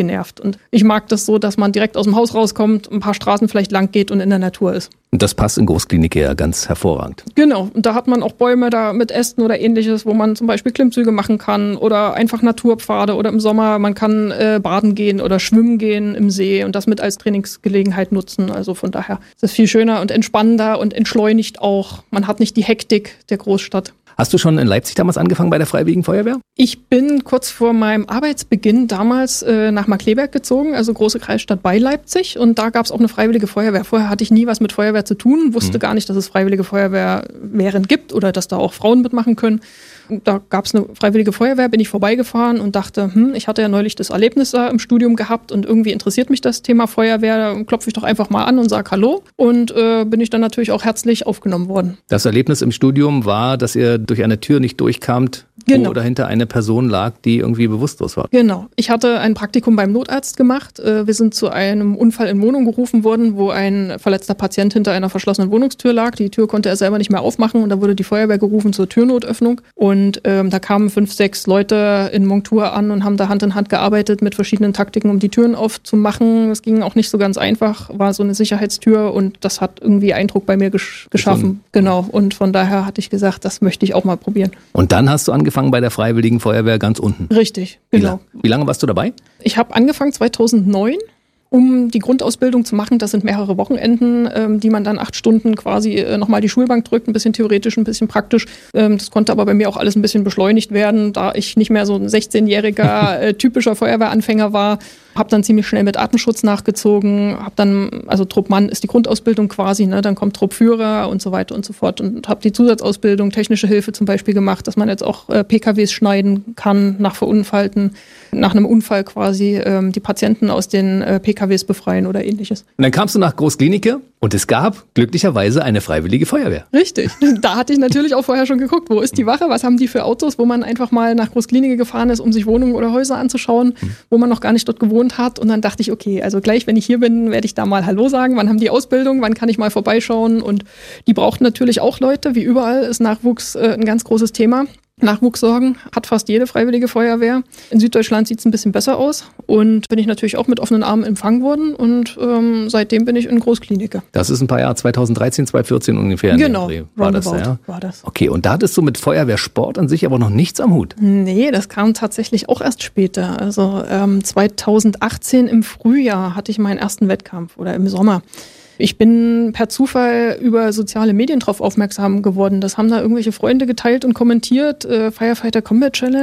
nervt. Und ich mag das so, dass man direkt aus dem Haus rauskommt, ein paar Straßen vielleicht lang geht und in der Natur ist. Und das passt in Großklinik ja ganz hervorragend. Genau, und da hat man auch Bäume da mit Ästen oder ähnliches, wo man zum Beispiel Klimmzüge machen kann oder einfach Naturpfade oder im Sommer, man kann äh, baden gehen oder schwimmen gehen im See und das mit als Trainingsgelegenheit nutzen. Also von daher ist es viel schöner und entspannender und entschleunigt auch. Man hat nicht die Hektik der Großstadt. Hast du schon in Leipzig damals angefangen bei der Freiwilligen Feuerwehr? Ich bin kurz vor meinem Arbeitsbeginn damals äh, nach Markkleeberg gezogen, also große Kreisstadt bei Leipzig. Und da gab es auch eine Freiwillige Feuerwehr. Vorher hatte ich nie was mit Feuerwehr zu tun, wusste mhm. gar nicht, dass es Freiwillige Feuerwehren gibt oder dass da auch Frauen mitmachen können. Da gab es eine Freiwillige Feuerwehr, bin ich vorbeigefahren und dachte, hm, ich hatte ja neulich das Erlebnis da im Studium gehabt und irgendwie interessiert mich das Thema Feuerwehr. Da klopfe ich doch einfach mal an und sage Hallo. Und äh, bin ich dann natürlich auch herzlich aufgenommen worden. Das Erlebnis im Studium war, dass ihr durch eine Tür nicht durchkamt, genau. wo dahinter eine Person lag, die irgendwie bewusstlos war. Genau. Ich hatte ein Praktikum beim Notarzt gemacht. Wir sind zu einem Unfall in Wohnung gerufen worden, wo ein verletzter Patient hinter einer verschlossenen Wohnungstür lag. Die Tür konnte er selber nicht mehr aufmachen und da wurde die Feuerwehr gerufen zur Türnotöffnung. Und ähm, da kamen fünf, sechs Leute in Montur an und haben da Hand in Hand gearbeitet mit verschiedenen Taktiken, um die Türen aufzumachen. Es ging auch nicht so ganz einfach, war so eine Sicherheitstür und das hat irgendwie Eindruck bei mir gesch- geschaffen. Genau. Und von daher hatte ich gesagt, das möchte ich auch mal probieren. Und dann hast du angefangen bei der Freiwilligen Feuerwehr ganz unten. Richtig, genau. Wie, wie lange warst du dabei? Ich habe angefangen zweitausendneun. Um die Grundausbildung zu machen. Das sind mehrere Wochenenden, ähm, die man dann acht Stunden quasi äh, nochmal die Schulbank drückt, ein bisschen theoretisch, ein bisschen praktisch. Ähm, das konnte aber bei mir auch alles ein bisschen beschleunigt werden, da ich nicht mehr so ein sechzehnjähriger äh, typischer Feuerwehranfänger war. Habe dann ziemlich schnell mit Atemschutz nachgezogen, habe dann, also Truppmann ist die Grundausbildung quasi, ne, dann kommt Truppführer und so weiter und so fort und habe die Zusatzausbildung, technische Hilfe zum Beispiel gemacht, dass man jetzt auch äh, P K Ws schneiden kann nach Verunfallten, nach einem Unfall quasi ähm, die Patienten aus den äh, P K Ws befreien oder ähnliches. Und dann kamst du nach Großklinike und es gab glücklicherweise eine Freiwillige Feuerwehr. Richtig, da hatte ich natürlich auch vorher schon geguckt, wo ist die Wache, was haben die für Autos, wo man einfach mal nach Großklinike gefahren ist, um sich Wohnungen oder Häuser anzuschauen, mhm. wo man noch gar nicht dort gewohnt hat. Und dann dachte ich, okay, also gleich, wenn ich hier bin, werde ich da mal Hallo sagen. Wann haben die Ausbildung? Wann kann ich mal vorbeischauen? Und die brauchten natürlich auch Leute. Wie überall ist Nachwuchs äh, ein ganz großes Thema. Nachwuchssorgen hat fast jede Freiwillige Feuerwehr. In Süddeutschland sieht es ein bisschen besser aus und bin ich natürlich auch mit offenen Armen empfangen worden und ähm, seitdem bin ich in Großklinike. Das ist ein paar Jahre, zweitauneindreizehn, zweitauneundzehn ungefähr. Genau, war das, ja? war das. Okay, und da hattest du mit Feuerwehrsport an sich aber noch nichts am Hut? Nee, das kam tatsächlich auch erst später. Also ähm, zweitausendachtzehn im Frühjahr hatte ich meinen ersten Wettkampf oder im Sommer. Ich bin per Zufall über soziale Medien drauf aufmerksam geworden. Das haben da irgendwelche Freunde geteilt und kommentiert. Äh, Firefighter Combat Challenge.